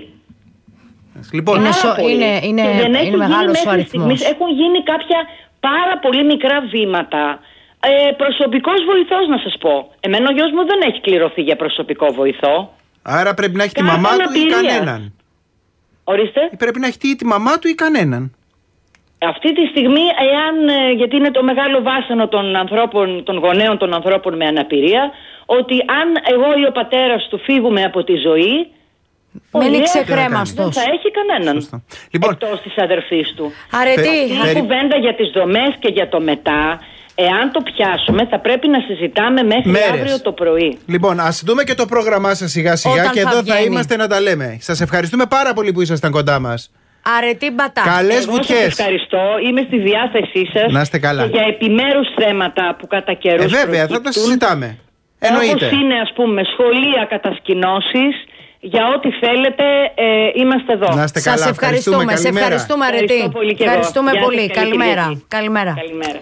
Λοιπόν, είναι, σο... είναι, είναι, είναι μεγάλος ο αριθμός. Έχουν γίνει κάποια πάρα πολύ μικρά βήματα. Ε, προσωπικός βοηθός, να σας πω. Εμένα ο γιος μου δεν έχει κληρωθεί για προσωπικό βοηθό. Άρα πρέπει να έχει τη μαμά του ή κανέναν. Ορίστε. Πρέπει να έχει τη, τη μαμά του ή κανέναν. Αυτή τη στιγμή, εάν, γιατί είναι το μεγάλο βάσανο των ανθρώπων, των γονέων των ανθρώπων με αναπηρία, ότι αν εγώ ή ο πατέρας του φύγουμε από τη ζωή, μένει ξεκρέμαστος. Δεν θα έχει κανέναν. Λοιπόν, εκτός της αδερφής του. Αρετή. Αυτή η κουβέντα για τις δομές και για το μετά, εάν το πιάσουμε, θα πρέπει να συζητάμε μέχρι μέρες. Αύριο το πρωί. Λοιπόν, ας δούμε και το πρόγραμμά σας σιγά σιγά. Όταν και θα εδώ βγαίνει. Θα είμαστε να τα λέμε. Σας ευχαριστούμε πάρα πολύ που ήσασταν κοντά μας. Αρετή Μπατά. Καλές βουτιές. Σας ευχαριστώ. Είμαι στη διάθεσή σας. Να είστε καλά. Και για επιμέρους θέματα που κατά καιρούς ε, βέβαια, προκύπτουν, θα τα συζητάμε. Εννοείται. Όπως είναι, ας πούμε, σχολεία, κατασκηνώσεις. Για ό,τι θέλετε, ε, είμαστε εδώ. Να είστε καλά. Σας ευχαριστούμε. Σε ευχαριστούμε, Αρετή. Ευχαριστώ πολύ. Ευχαριστούμε Γεια πολύ. σας, Καλημέρα. Καλημέρα. Καλημέρα. Καλημέρα.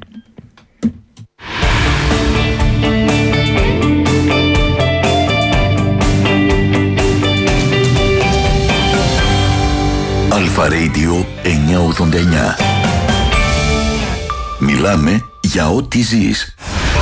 Αλφα Radio εννιακόσια ογδόντα εννιά. Μιλάμε για ό,τι ζεις.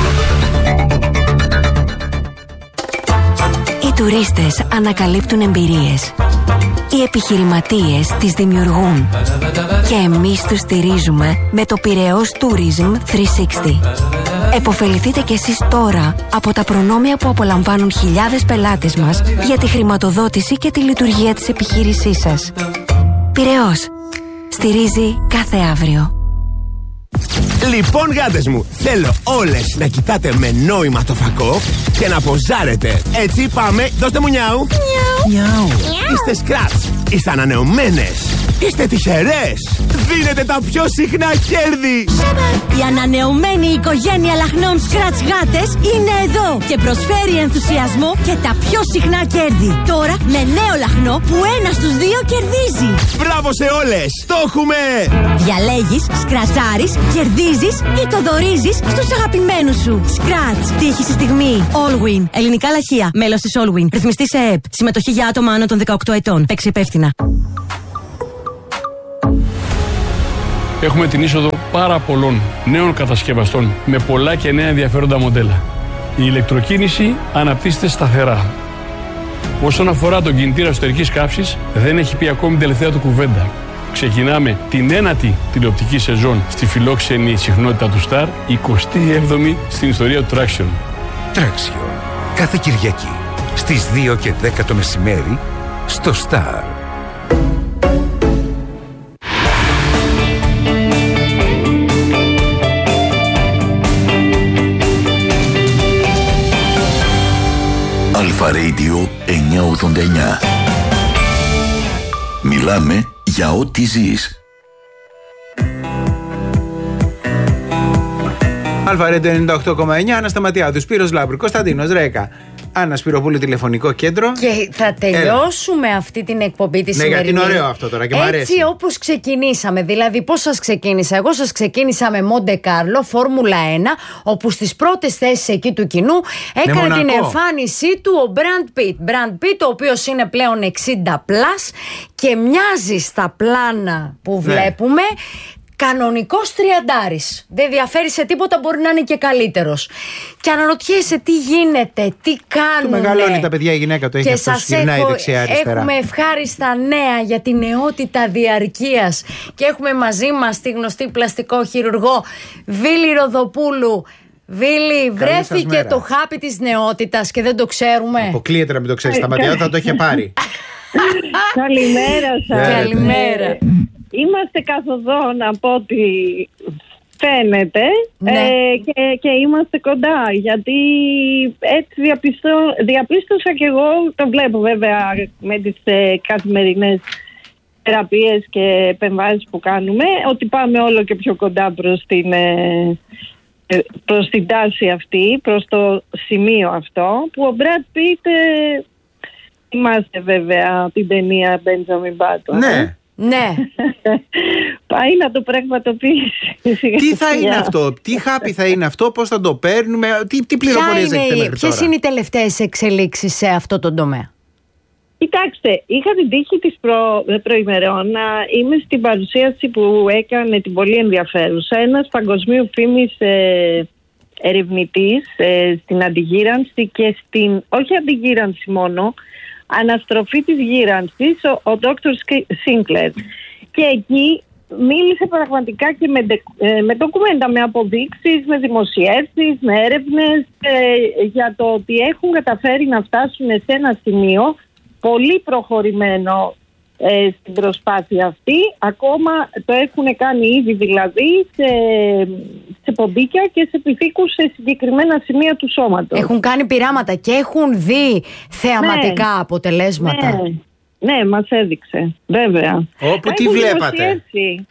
Οι τουρίστες ανακαλύπτουν εμπειρίες. Οι επιχειρηματίες τις δημιουργούν. Και εμείς τους στηρίζουμε με το Πειραιώς Tourism τριακόσια εξήντα. Εποφεληθείτε κι εσείς τώρα από τα προνόμια που απολαμβάνουν χιλιάδες πελάτες μας για τη χρηματοδότηση και τη λειτουργία της επιχείρησής σας. Πειραιώς. Στηρίζει κάθε αύριο. Λοιπόν, γάτες μου, θέλω όλες να κοιτάτε με νόημα το φακό και να ποζάρετε. Έτσι πάμε, δώστε μου νιάου. Νιάου. Είστε σκράτς, είστε ανανεωμένες, είστε τυχερές. Δίνετε τα πιο συχνά κέρδη. Η ανανεωμένη οικογένεια λαχνών Scratch γάτες είναι εδώ και προσφέρει ενθουσιασμό και τα πιο συχνά κέρδη. Τώρα με νέο λαχνό που ένα στους δύο κερδίζει. Μπράβο σε όλες, το έχουμε! Διαλέγεις, σκρατσάρεις, κερδίζεις ή το δωρίζεις στους αγαπημένους σου. Scratch, τύχη στη στιγμή. Allwin, ελληνικά λαχεία, μέλος της Allwin. Ρυθμιστή σε ΕΕΠ. Συμμετοχή για άτομα άνω των δεκαοκτώ ετών. Παίξε υπεύθυνα. Έχουμε την είσοδο πάρα πολλών νέων κατασκευαστών με πολλά και νέα ενδιαφέροντα μοντέλα. Η ηλεκτροκίνηση αναπτύσσεται σταθερά. Όσον αφορά τον κινητήρα εσωτερικής καύσης, δεν έχει πει ακόμη την τελευταία του κουβέντα. Ξεκινάμε την ένατη τηλεοπτική σεζόν στη φιλόξενη συχνότητα του Star, εικοστή έβδομη στην ιστορία του Traction. Traction. Κάθε Κυριακή στις δύο και δέκα το μεσημέρι στο Star. Αλφα Radio εννιακόσια ογδόντα εννιά. Μιλάμε για ό,τι ζεις. Αλφα Radio ενενήντα οκτώ κόμμα εννιά, Άννα Σταματιάδου, Σπύρος Λάμπρου, Κωνσταντίνος Ρέκα, Άννα Σπυροπούλου, τηλεφωνικό κέντρο. Και θα τελειώσουμε Έλα. αυτή την εκπομπή τη σημερινή. Ναι, γιατί είναι ωραίο αυτό τώρα και μου αρέσει. Έτσι όπως ξεκινήσαμε. Δηλαδή, πώς σας ξεκίνησα? Εγώ σας ξεκίνησα με Μοντε Κάρλο, Φόρμουλα ένα, όπου στις πρώτες θέσεις εκεί του κοινού έκανε ναι, την εμφάνισή του ο Μπραντ Πιτ. Μπραντ Πιτ, ο οποίος είναι πλέον εξήντα πλας και μοιάζει στα πλάνα που ναι. βλέπουμε. Κανονικός τριαντάρης. Δεν διαφέρει σε τίποτα, μπορεί να είναι και καλύτερος. Και αναρωτιέσαι τι γίνεται, τι κάνουν. Του μεγαλώνει τα παιδιά η γυναίκα του, έχει αυτός, γυρνάει δεξιά-αριστερά. Έχουμε ευχάριστα νέα για τη νεότητα διαρκείας. Και έχουμε μαζί μας τη γνωστή πλαστικό χειρουργό Βίλη Ροδοπούλου. Βίλη, βρέθηκε το χάπι της νεότητας και δεν το ξέρουμε. Αποκλείεται να μην το ξέρεις. Σταματιάδου θα το είχε πάρει. Καλημέρα σας. Καλημέρα. Είμαστε καθοδόν από ό,τι φαίνεται ναι. ε, και, και είμαστε κοντά, γιατί έτσι διαπιστώ, διαπίστωσα και εγώ, το βλέπω βέβαια με τις ε, καθημερινές θεραπείες και επεμβάσεις που κάνουμε, ότι πάμε όλο και πιο κοντά προς την, ε, προς την τάση αυτή, προς το σημείο αυτό, που ο Μπραντ Πιτ, ε, θυμάστε βέβαια την ταινία Benjamin Button. Ναι. Ναι. Πάει να το πραγματοποιήσει. Τι θα είναι αυτό, τι χάπι θα είναι αυτό, πώς θα το παίρνουμε, τι, τι πληροφορίες έχετε μέχρι τώρα? Ποιες είναι οι τελευταίες εξελίξεις σε αυτό το τομέα? Κοιτάξτε, είχα την τύχη της προ, προημερών να είμαι στην παρουσίαση που έκανε την πολύ ενδιαφέρουσα ένας παγκοσμίου φήμης ε, ερευνητής ε, στην αντιγύρανση και στην, όχι αντιγύρανση μόνο, αναστροφή της γύρανσης, ο, ο Δόκτωρ Σίνκλερ. Και εκεί μίλησε πραγματικά και με, με ντοκουμέντα, με αποδείξεις, με δημοσιεύσεις, με έρευνες ε, για το ότι έχουν καταφέρει να φτάσουν σε ένα σημείο πολύ προχωρημένο ε, στην προσπάθεια αυτή. Ακόμα το έχουν κάνει ήδη, δηλαδή σε, σε ποντίκια και σε πυθίκους σε συγκεκριμένα σημεία του σώματος. Έχουν κάνει πειράματα και έχουν δει θεαματικά ναι. αποτελέσματα. Ναι. Ναι, μας έδειξε, βέβαια. Όπου τι βλέπατε?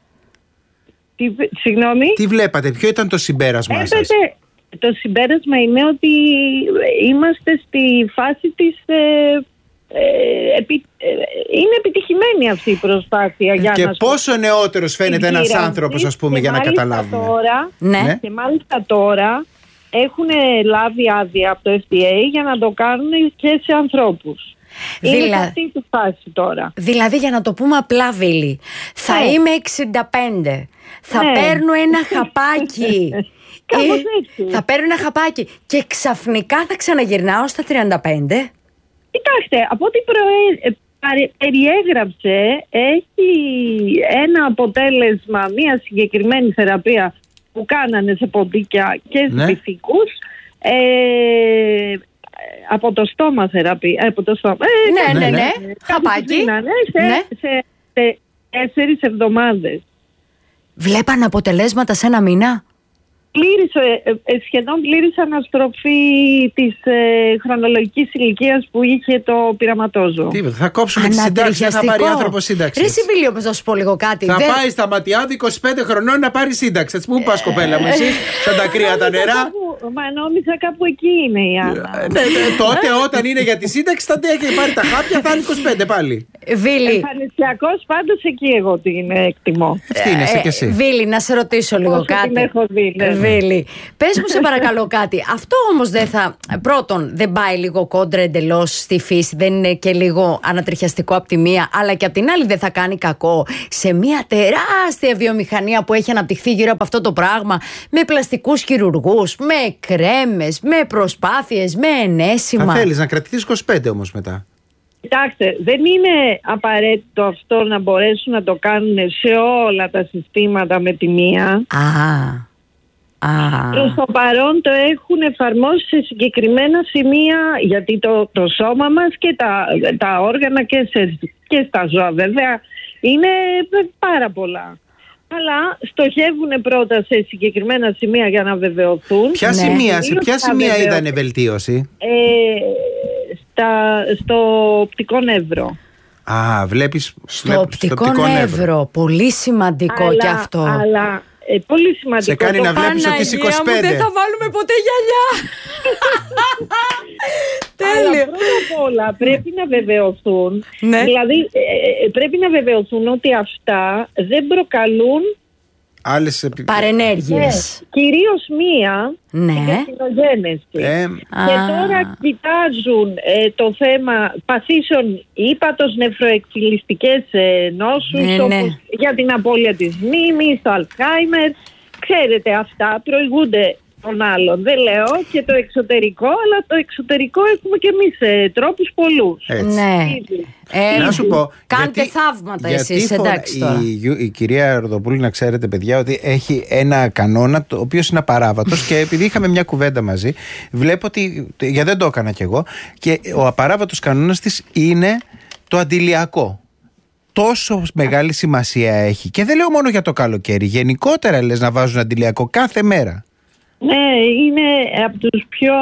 Τι, συγγνώμη. Τι βλέπατε, ποιο ήταν το συμπέρασμα Έπαιτε, σας? Το συμπέρασμα είναι ότι είμαστε στη φάση της... Ε, Ε, επι, ε, είναι επιτυχημένη αυτή η προσπάθεια για και να πόσο νεότερος φαίνεται ένας άνθρωπος, ας πούμε, για να καταλάβουμε τώρα, ναι. Και μάλιστα τώρα έχουν λάβει άδεια από το εφ ντι έι για να το κάνουν και σε ανθρώπους. Δηλα... Είναι αυτή τη φάση τώρα. Δηλαδή, για να το πούμε απλά, Βίλη, θα ναι. είμαι εξήντα πέντε, θα ναι. παίρνω ένα χαπάκι ε, θα παίρνω ένα χαπάκι και ξαφνικά θα ξαναγυρνάω στα τριάντα πέντε. Κοιτάξτε, από ό,τι προέ... περιέγραψε, έχει ένα αποτέλεσμα, μια συγκεκριμένη θεραπεία που κάνανε σε ποντίκια και σε πυθικούς, ναι. ε, από το στόμα θεραπεία, από το στόμα. Ε, ναι, ναι, ναι, ναι. Χαπάκι. Σε, ναι. σε, σε τέσσερις εβδομάδες. Βλέπαν αποτελέσματα σε ένα μήνα. πλήρης, ε, σχεδόν πλήρης αναστροφή της ε, χρονολογικής ηλικίας που είχε το πειραματόζωο. Τι, θα κόψουμε τη σύνταξη, θα πάρει άνθρωπο σύνταξη. Ρε Σιβίλη, όμως να σου πω λίγο κάτι. Θα δεν... πάει στα Ματιάδη είκοσι πέντε χρονών να πάρει σύνταξη. Έτσι, πού πας κοπέλα μου, εσύ, σαν τα κρύα τα νερά. Μα νόμιζα κάπου εκεί είναι η Άννα. Ναι, τότε όταν είναι για τη σύνταξη θα έχει πάρει τα χάπια, θα είναι είκοσι πέντε πάλι. Βίλη. Εμφανισιακός πάντως εκεί εγώ την εκτιμώ. Ευθύνεσαι κι εσύ. Βίλη, να σε ρωτήσω λίγο Όσο κάτι. την έχω δει, ναι. Βίλη, πες μου σε παρακαλώ κάτι. Αυτό όμως δεν θα. Πρώτον, δεν πάει λίγο κόντρα εντελώς στη φύση, δεν είναι και λίγο ανατριχιαστικό από τη μία, αλλά και από την άλλη δεν θα κάνει κακό σε μια τεράστια βιομηχανία που έχει αναπτυχθεί γύρω από αυτό το πράγμα, με πλαστικούς χειρουργούς, με κρέμες, με προσπάθειες, με ενέσιμα. Θα θέλεις να κρατηθείς είκοσι πέντε όμως μετά. Κοιτάξτε, δεν είναι απαραίτητο αυτό να μπορέσουν να το κάνουν σε όλα τα συστήματα με τη μία. Α, α. Προς το παρόν το έχουν εφαρμόσει σε συγκεκριμένα σημεία, γιατί το, το σώμα μας και τα, τα όργανα και, σε, και στα ζώα βέβαια είναι πάρα πολλά. Αλλά στοχεύουν πρώτα σε συγκεκριμένα σημεία για να βεβαιωθούν. Ποια ναι. σημεία, σε ποια σημεία είδανε βελτίωση? Ε, στα, στο οπτικό νεύρο. Α, βλέπεις. Στο, βλέπεις, οπτικό, στο οπτικό νεύρο. νεύρο. Πολύ σημαντικό αλλά, κι αυτό. Αλλά ε, πολύ σημαντικό. Σε κάνει το να βλέπεις ότι είσαι είκοσι πέντε. Μου, δεν θα βάλουμε ποτέ γυαλιά. Τέλειο. Αλλά πρώτα απ' όλα πρέπει να βεβαιωθούν. Ναι. Δηλαδή ε, πρέπει να βεβαιωθούν ότι αυτά δεν προκαλούν άλλες επι... παρενέργειες. Ναι, κυρίως μία, ναι. την καρκινογένεση. Ε, και α. τώρα κοιτάζουν ε, το θέμα παθήσεων ύπατος, νεφροεκφυλιστικές ε, νόσους, ναι, όπως ναι. για την απώλεια της μνήμης, το Αλτσχάιμερ. Ξέρετε, αυτά προηγούνται των άλλων. Δεν λέω και το εξωτερικό, αλλά το εξωτερικό έχουμε και εμείς ε, τρόπους πολλούς. Ναι. Ε, να σου πω, κάντε γιατί, θαύματα γιατί εσείς, εντάξει τώρα. Η, η κυρία Ροδοπούλη, να ξέρετε παιδιά, ότι έχει ένα κανόνα το οποίο είναι απαράβατος και επειδή είχαμε μια κουβέντα μαζί, βλέπω ότι, γιατί δεν το έκανα κι εγώ, και ο απαράβατος κανόνας της είναι το αντιλιακό. Τόσο μεγάλη σημασία έχει, και δεν λέω μόνο για το καλοκαίρι, γενικότερα λες να βάζουν αντιλιακό κάθε μέρα. Ναι, είναι από τους πιο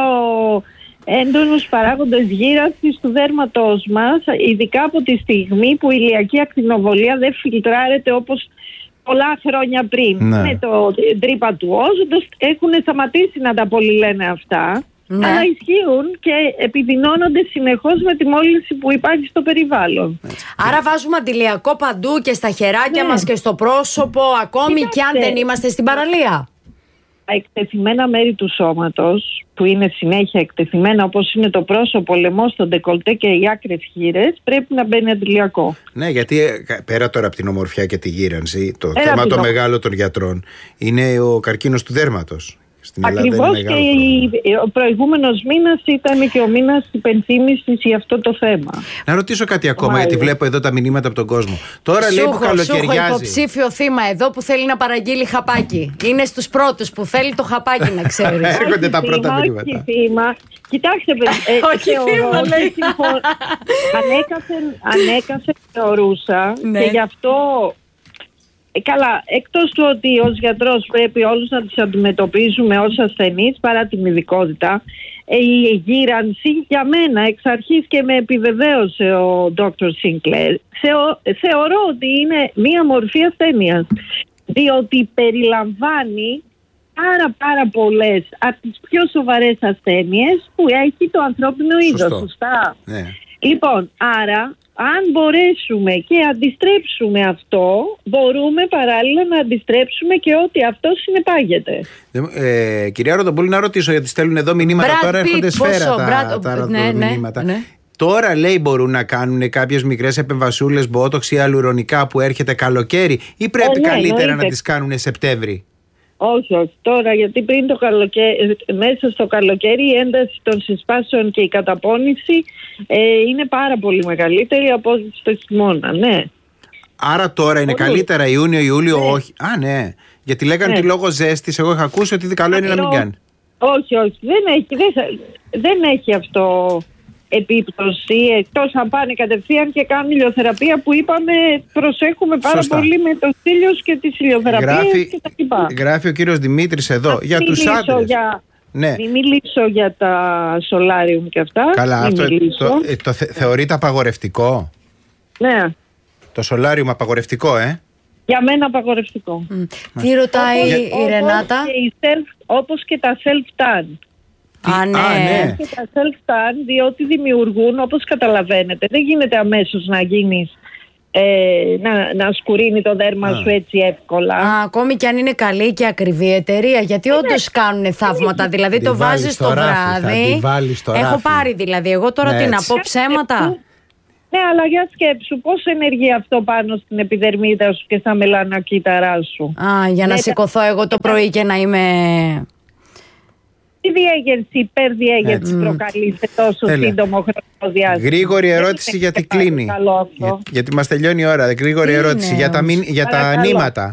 έντονους παράγοντες γύρασης του δέρματός μας, ειδικά από τη στιγμή που η ηλιακή ακτινοβολία δεν φιλτράρεται όπως πολλά χρόνια πριν. Ναι. Με το τρύπα του όζοντος έχουν σταματήσει να τα πολύ λένε αυτά, ναι. αλλά ισχύουν και επιδεινώνονται συνεχώς με τη μόλυνση που υπάρχει στο περιβάλλον. Άρα βάζουμε αντιλιακό παντού και στα χεράκια ναι. μας και στο πρόσωπο, ακόμη Κοιτάξτε. και αν δεν είμαστε στην παραλία. Τα εκτεθειμένα μέρη του σώματος, που είναι συνέχεια εκτεθειμένα, όπως είναι το πρόσωπο, ο λαιμός, το ντεκολτέ και οι άκρες χείλες, πρέπει να μπαίνει αντιλιακό. Ναι, γιατί πέρα τώρα από την ομορφιά και τη γύρανση, το πέρα θέμα το ο... μεγάλο των γιατρών είναι ο καρκίνος του δέρματος. Ακριβώς, και η, ο προηγούμενος μήνας ήταν και ο μήνας υπενθύμησης για αυτό το θέμα. Να ρωτήσω κάτι ακόμα, Μάλιστα. γιατί βλέπω εδώ τα μηνύματα από τον κόσμο. Τώρα σούχο, λέει που καλοκαιριάζει. Σούχο, υποψήφιο θύμα εδώ που θέλει να παραγγείλει χαπάκι. Είναι στους πρώτους που θέλει το χαπάκι, να ξέρεις. Έρχονται τα πρώτα μηνύματα. Όχι θύμα. Κοιτάξτε, ε, όχι θύμα, λέει. Ανέκαθεν, ανέκαθεν θεωρούσα ναι. και γι' αυτό... Καλά, εκτός του ότι ως γιατρός πρέπει όλους να τις αντιμετωπίζουμε ως ασθενείς παρά την ειδικότητα, η γύρανση για μένα εξ αρχής και με επιβεβαίωσε ο ντόκτορ Σίνκλερ, θεωρώ ότι είναι μία μορφή ασθένειας, διότι περιλαμβάνει πάρα πάρα πολλές από τις πιο σοβαρές ασθένειες που έχει το ανθρώπινο είδος. Σωστά. Ναι. Λοιπόν, άρα... αν μπορέσουμε και αντιστρέψουμε αυτό, μπορούμε παράλληλα να αντιστρέψουμε και ό,τι αυτό συνεπάγεται. Ε, κυρία Ροδοπούλη, να ρωτήσω, γιατί στέλνουν εδώ μηνύματα. Brad τώρα, έρχονται σφαίρα τα, τα ναι, ναι, μηνύματα. Ναι. Τώρα λέει μπορούν να κάνουν κάποιες μικρές επεμβασούλες, μπότοξ ή αλουρονικά που έρχεται καλοκαίρι, ή πρέπει ε, ναι, καλύτερα ναι, να τις κάνουν Σεπτέμβρη? Όχι, όχι. Τώρα, γιατί πριν το καλοκαίρι, μέσα στο καλοκαίρι η ένταση των συσπάσεων και η καταπώνηση ε, είναι πάρα πολύ μεγαλύτερη από ό,τι στο χειμώνα, ναι. Άρα τώρα είναι όχι. καλύτερα Ιούνιο, Ιούλιο, ναι. όχι. Α, ναι. Γιατί λέγανε ναι. ότι λόγω ζέστης, εγώ είχα ακούσει ότι καλό είναι να μην κάνει. Όχι, όχι. Δεν έχει, δεν, δεν έχει αυτό επίπτωση, εκτός αν πάνε κατευθείαν και κάνουν ηλιοθεραπεία, που είπαμε προσέχουμε πάρα Σωστά. πολύ με το ήλιος και τις ηλιοθεραπείες γράφει, και τα λοιπά. Γράφει ο κύριος Δημήτρης εδώ να για τους άντρες. Για... Ναι. Μην μιλήσω για τα σολάριουμ και αυτά. Καλά, αυτό το, το, το θε, θεωρείται απαγορευτικό. Ναι. Το σολάριουμ απαγορευτικό, ε. Για μένα απαγορευτικό. Mm. Τι ρωτάει όπως, η Ρενάτα? Όπως και τα self-tan. Α, ναι. Α, ναι. Και τα self-tan, διότι δημιουργούν, όπως καταλαβαίνετε, δεν γίνεται αμέσως να γίνεις ε, να, να σκουρίνει το δέρμα Α. σου έτσι εύκολα. Α, ακόμη και αν είναι καλή και ακριβή εταιρεία, γιατί όντως ναι. κάνουν θαύματα. Ναι. Δηλαδή το βάζεις το βράδυ. Έχω πάρει δηλαδή. Εγώ τώρα ναι, τι να πω, ψέματα. Ναι, αλλά για σκέψου πώς ενεργεί αυτό πάνω στην επιδερμίδα σου και στα μελανοκύτταρά σου. Α, για να ναι, σηκωθώ εγώ το πρωί και να είμαι... Τι διέγερση, υπερδιέγερση mm. προκαλεί σε τόσο Έλε. σύντομο χρονικό διάστημα. Γρήγορη ερώτηση γιατί κλείνει. Για, γιατί μας τελειώνει η ώρα. Γρήγορη ερώτηση για τα, μην, για τα νήματα.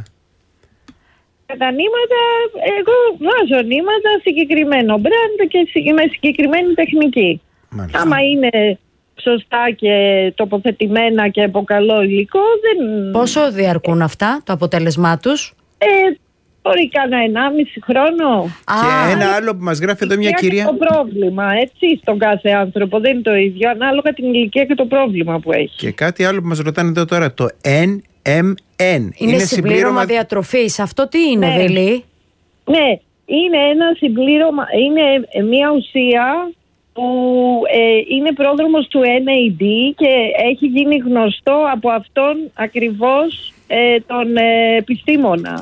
Για τα νήματα, εγώ βάζω νήματα συγκεκριμένο brand και με συγκεκριμένη τεχνική. Μάλιστα. Άμα είναι σωστά και τοποθετημένα και από καλό υλικό, δεν... Πόσο διαρκούν αυτά, το αποτέλεσμά τους? Ε, μπορεί κάνα ενάμιση χρόνο. Και Α, ένα άλλο που μας γράφει εδώ μια κυρία. Το πρόβλημα, έτσι, στον κάθε άνθρωπο δεν είναι το ίδιο, ανάλογα την ηλικία και το πρόβλημα που έχει. Και κάτι άλλο που μας ρωτάνε εδώ τώρα, το εν εμ εν. Είναι, είναι συμπλήρωμα, συμπλήρωμα διατροφής. Αυτό τι είναι, ναι. Βίλη? Ναι, είναι ένα συμπλήρωμα, είναι μια ουσία που ε, είναι πρόδρομος του εν έι ντι και έχει γίνει γνωστό από αυτόν ακριβώς ε, τον ε, επιστήμονα.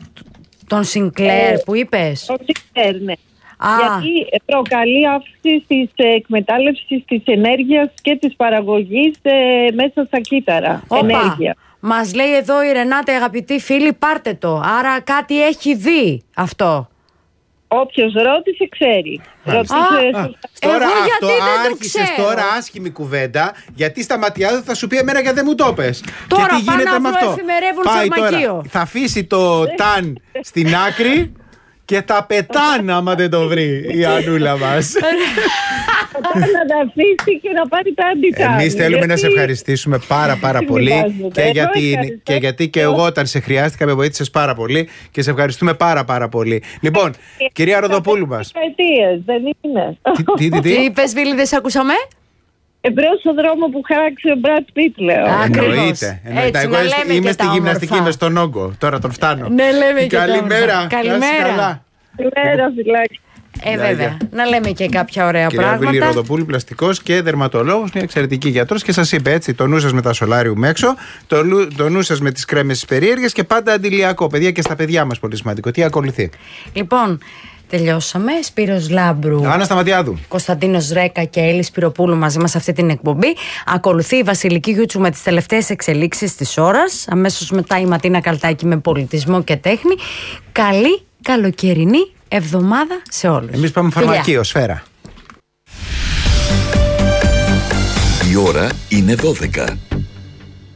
Τον Σινκλέρ ε, που είπες? Τον Σινκλέρ, ναι. Α. Γιατί προκαλεί αύξηση της εκμετάλλευσης της ενέργειας και της παραγωγής ε, μέσα στα κύτταρα. Όπα. Ενέργεια. Μας λέει εδώ η Ρενάτα, αγαπητοί φίλοι, πάρτε το. Άρα κάτι έχει δει αυτό. Όποιος ρώτησε ξέρει. Ρώτησε, α, α, τώρα αυτό άρχισες τώρα άσχημη κουβέντα, γιατί στα ματιά θα σου πει εμένα γιατί δεν μου το πες. Τώρα και τι γίνεται με αυτό? Πάει τώρα, θα αφήσει το ταν στην άκρη και τα πετάνε άμα δεν το βρει η Ανούλα μας. Να τα αφήσει και να πάρει τα αντιτάνη. Εμείς θέλουμε γιατί... να σε ευχαριστήσουμε πάρα πάρα πολύ και γιατί, και γιατί και εγώ όταν σε χρειάστηκα με βοήθησες πάρα πολύ και σε ευχαριστούμε πάρα πάρα πολύ. Λοιπόν, κυρία Ροδοπούλου μας. Δεν είναι. Τι, τι, τι. Τι είπες, Βίλη, δεν σε ακούσαμε? Εμπρός στον δρόμο που χάραξε ο Μπρατ Πιτ, λέω. Εννοείται. Εγώ είμαι στη γυμναστική με στον όγκο. Τώρα τον φτάνω. Ναι, λέμε και καλημέρα. Καλημέρα. Καλημέρα, φυλάκι. Ε, βέβαια. Να λέμε και κάποια ωραία Κυρία πράγματα. Βίλη Ροδοπούλου, πλαστικός και δερματολόγος, μια εξαιρετική γιατρός και σας είπε έτσι: το νου σας με τα σολάριουμ έξω, το, το νου σας με τις κρέμες τις περίεργες και πάντα αντιλιακό. Παιδιά, και στα παιδιά μας πολύ σημαντικό. Τι ακολουθεί? Λοιπόν, τελειώσαμε. Σπύρος Λάμπρου, Άννα Σταματιάδου, Κωνσταντίνος Ρέκα και Έλλη Σπυροπούλου μαζί μας σε αυτή την εκπομπή. Ακολουθεί η Βασιλική Γιούτσου με τις τελευταίες εξελίξεις της ώρας. Αμέσως μετά η Ματίνα Καλτάκη με πολιτισμό και τέχνη. Καλή καλοκαιρινή εβδομάδα σε όλους. Εμείς πάμε φαρμακείο, Σφαίρα. Η ώρα είναι δώδεκα.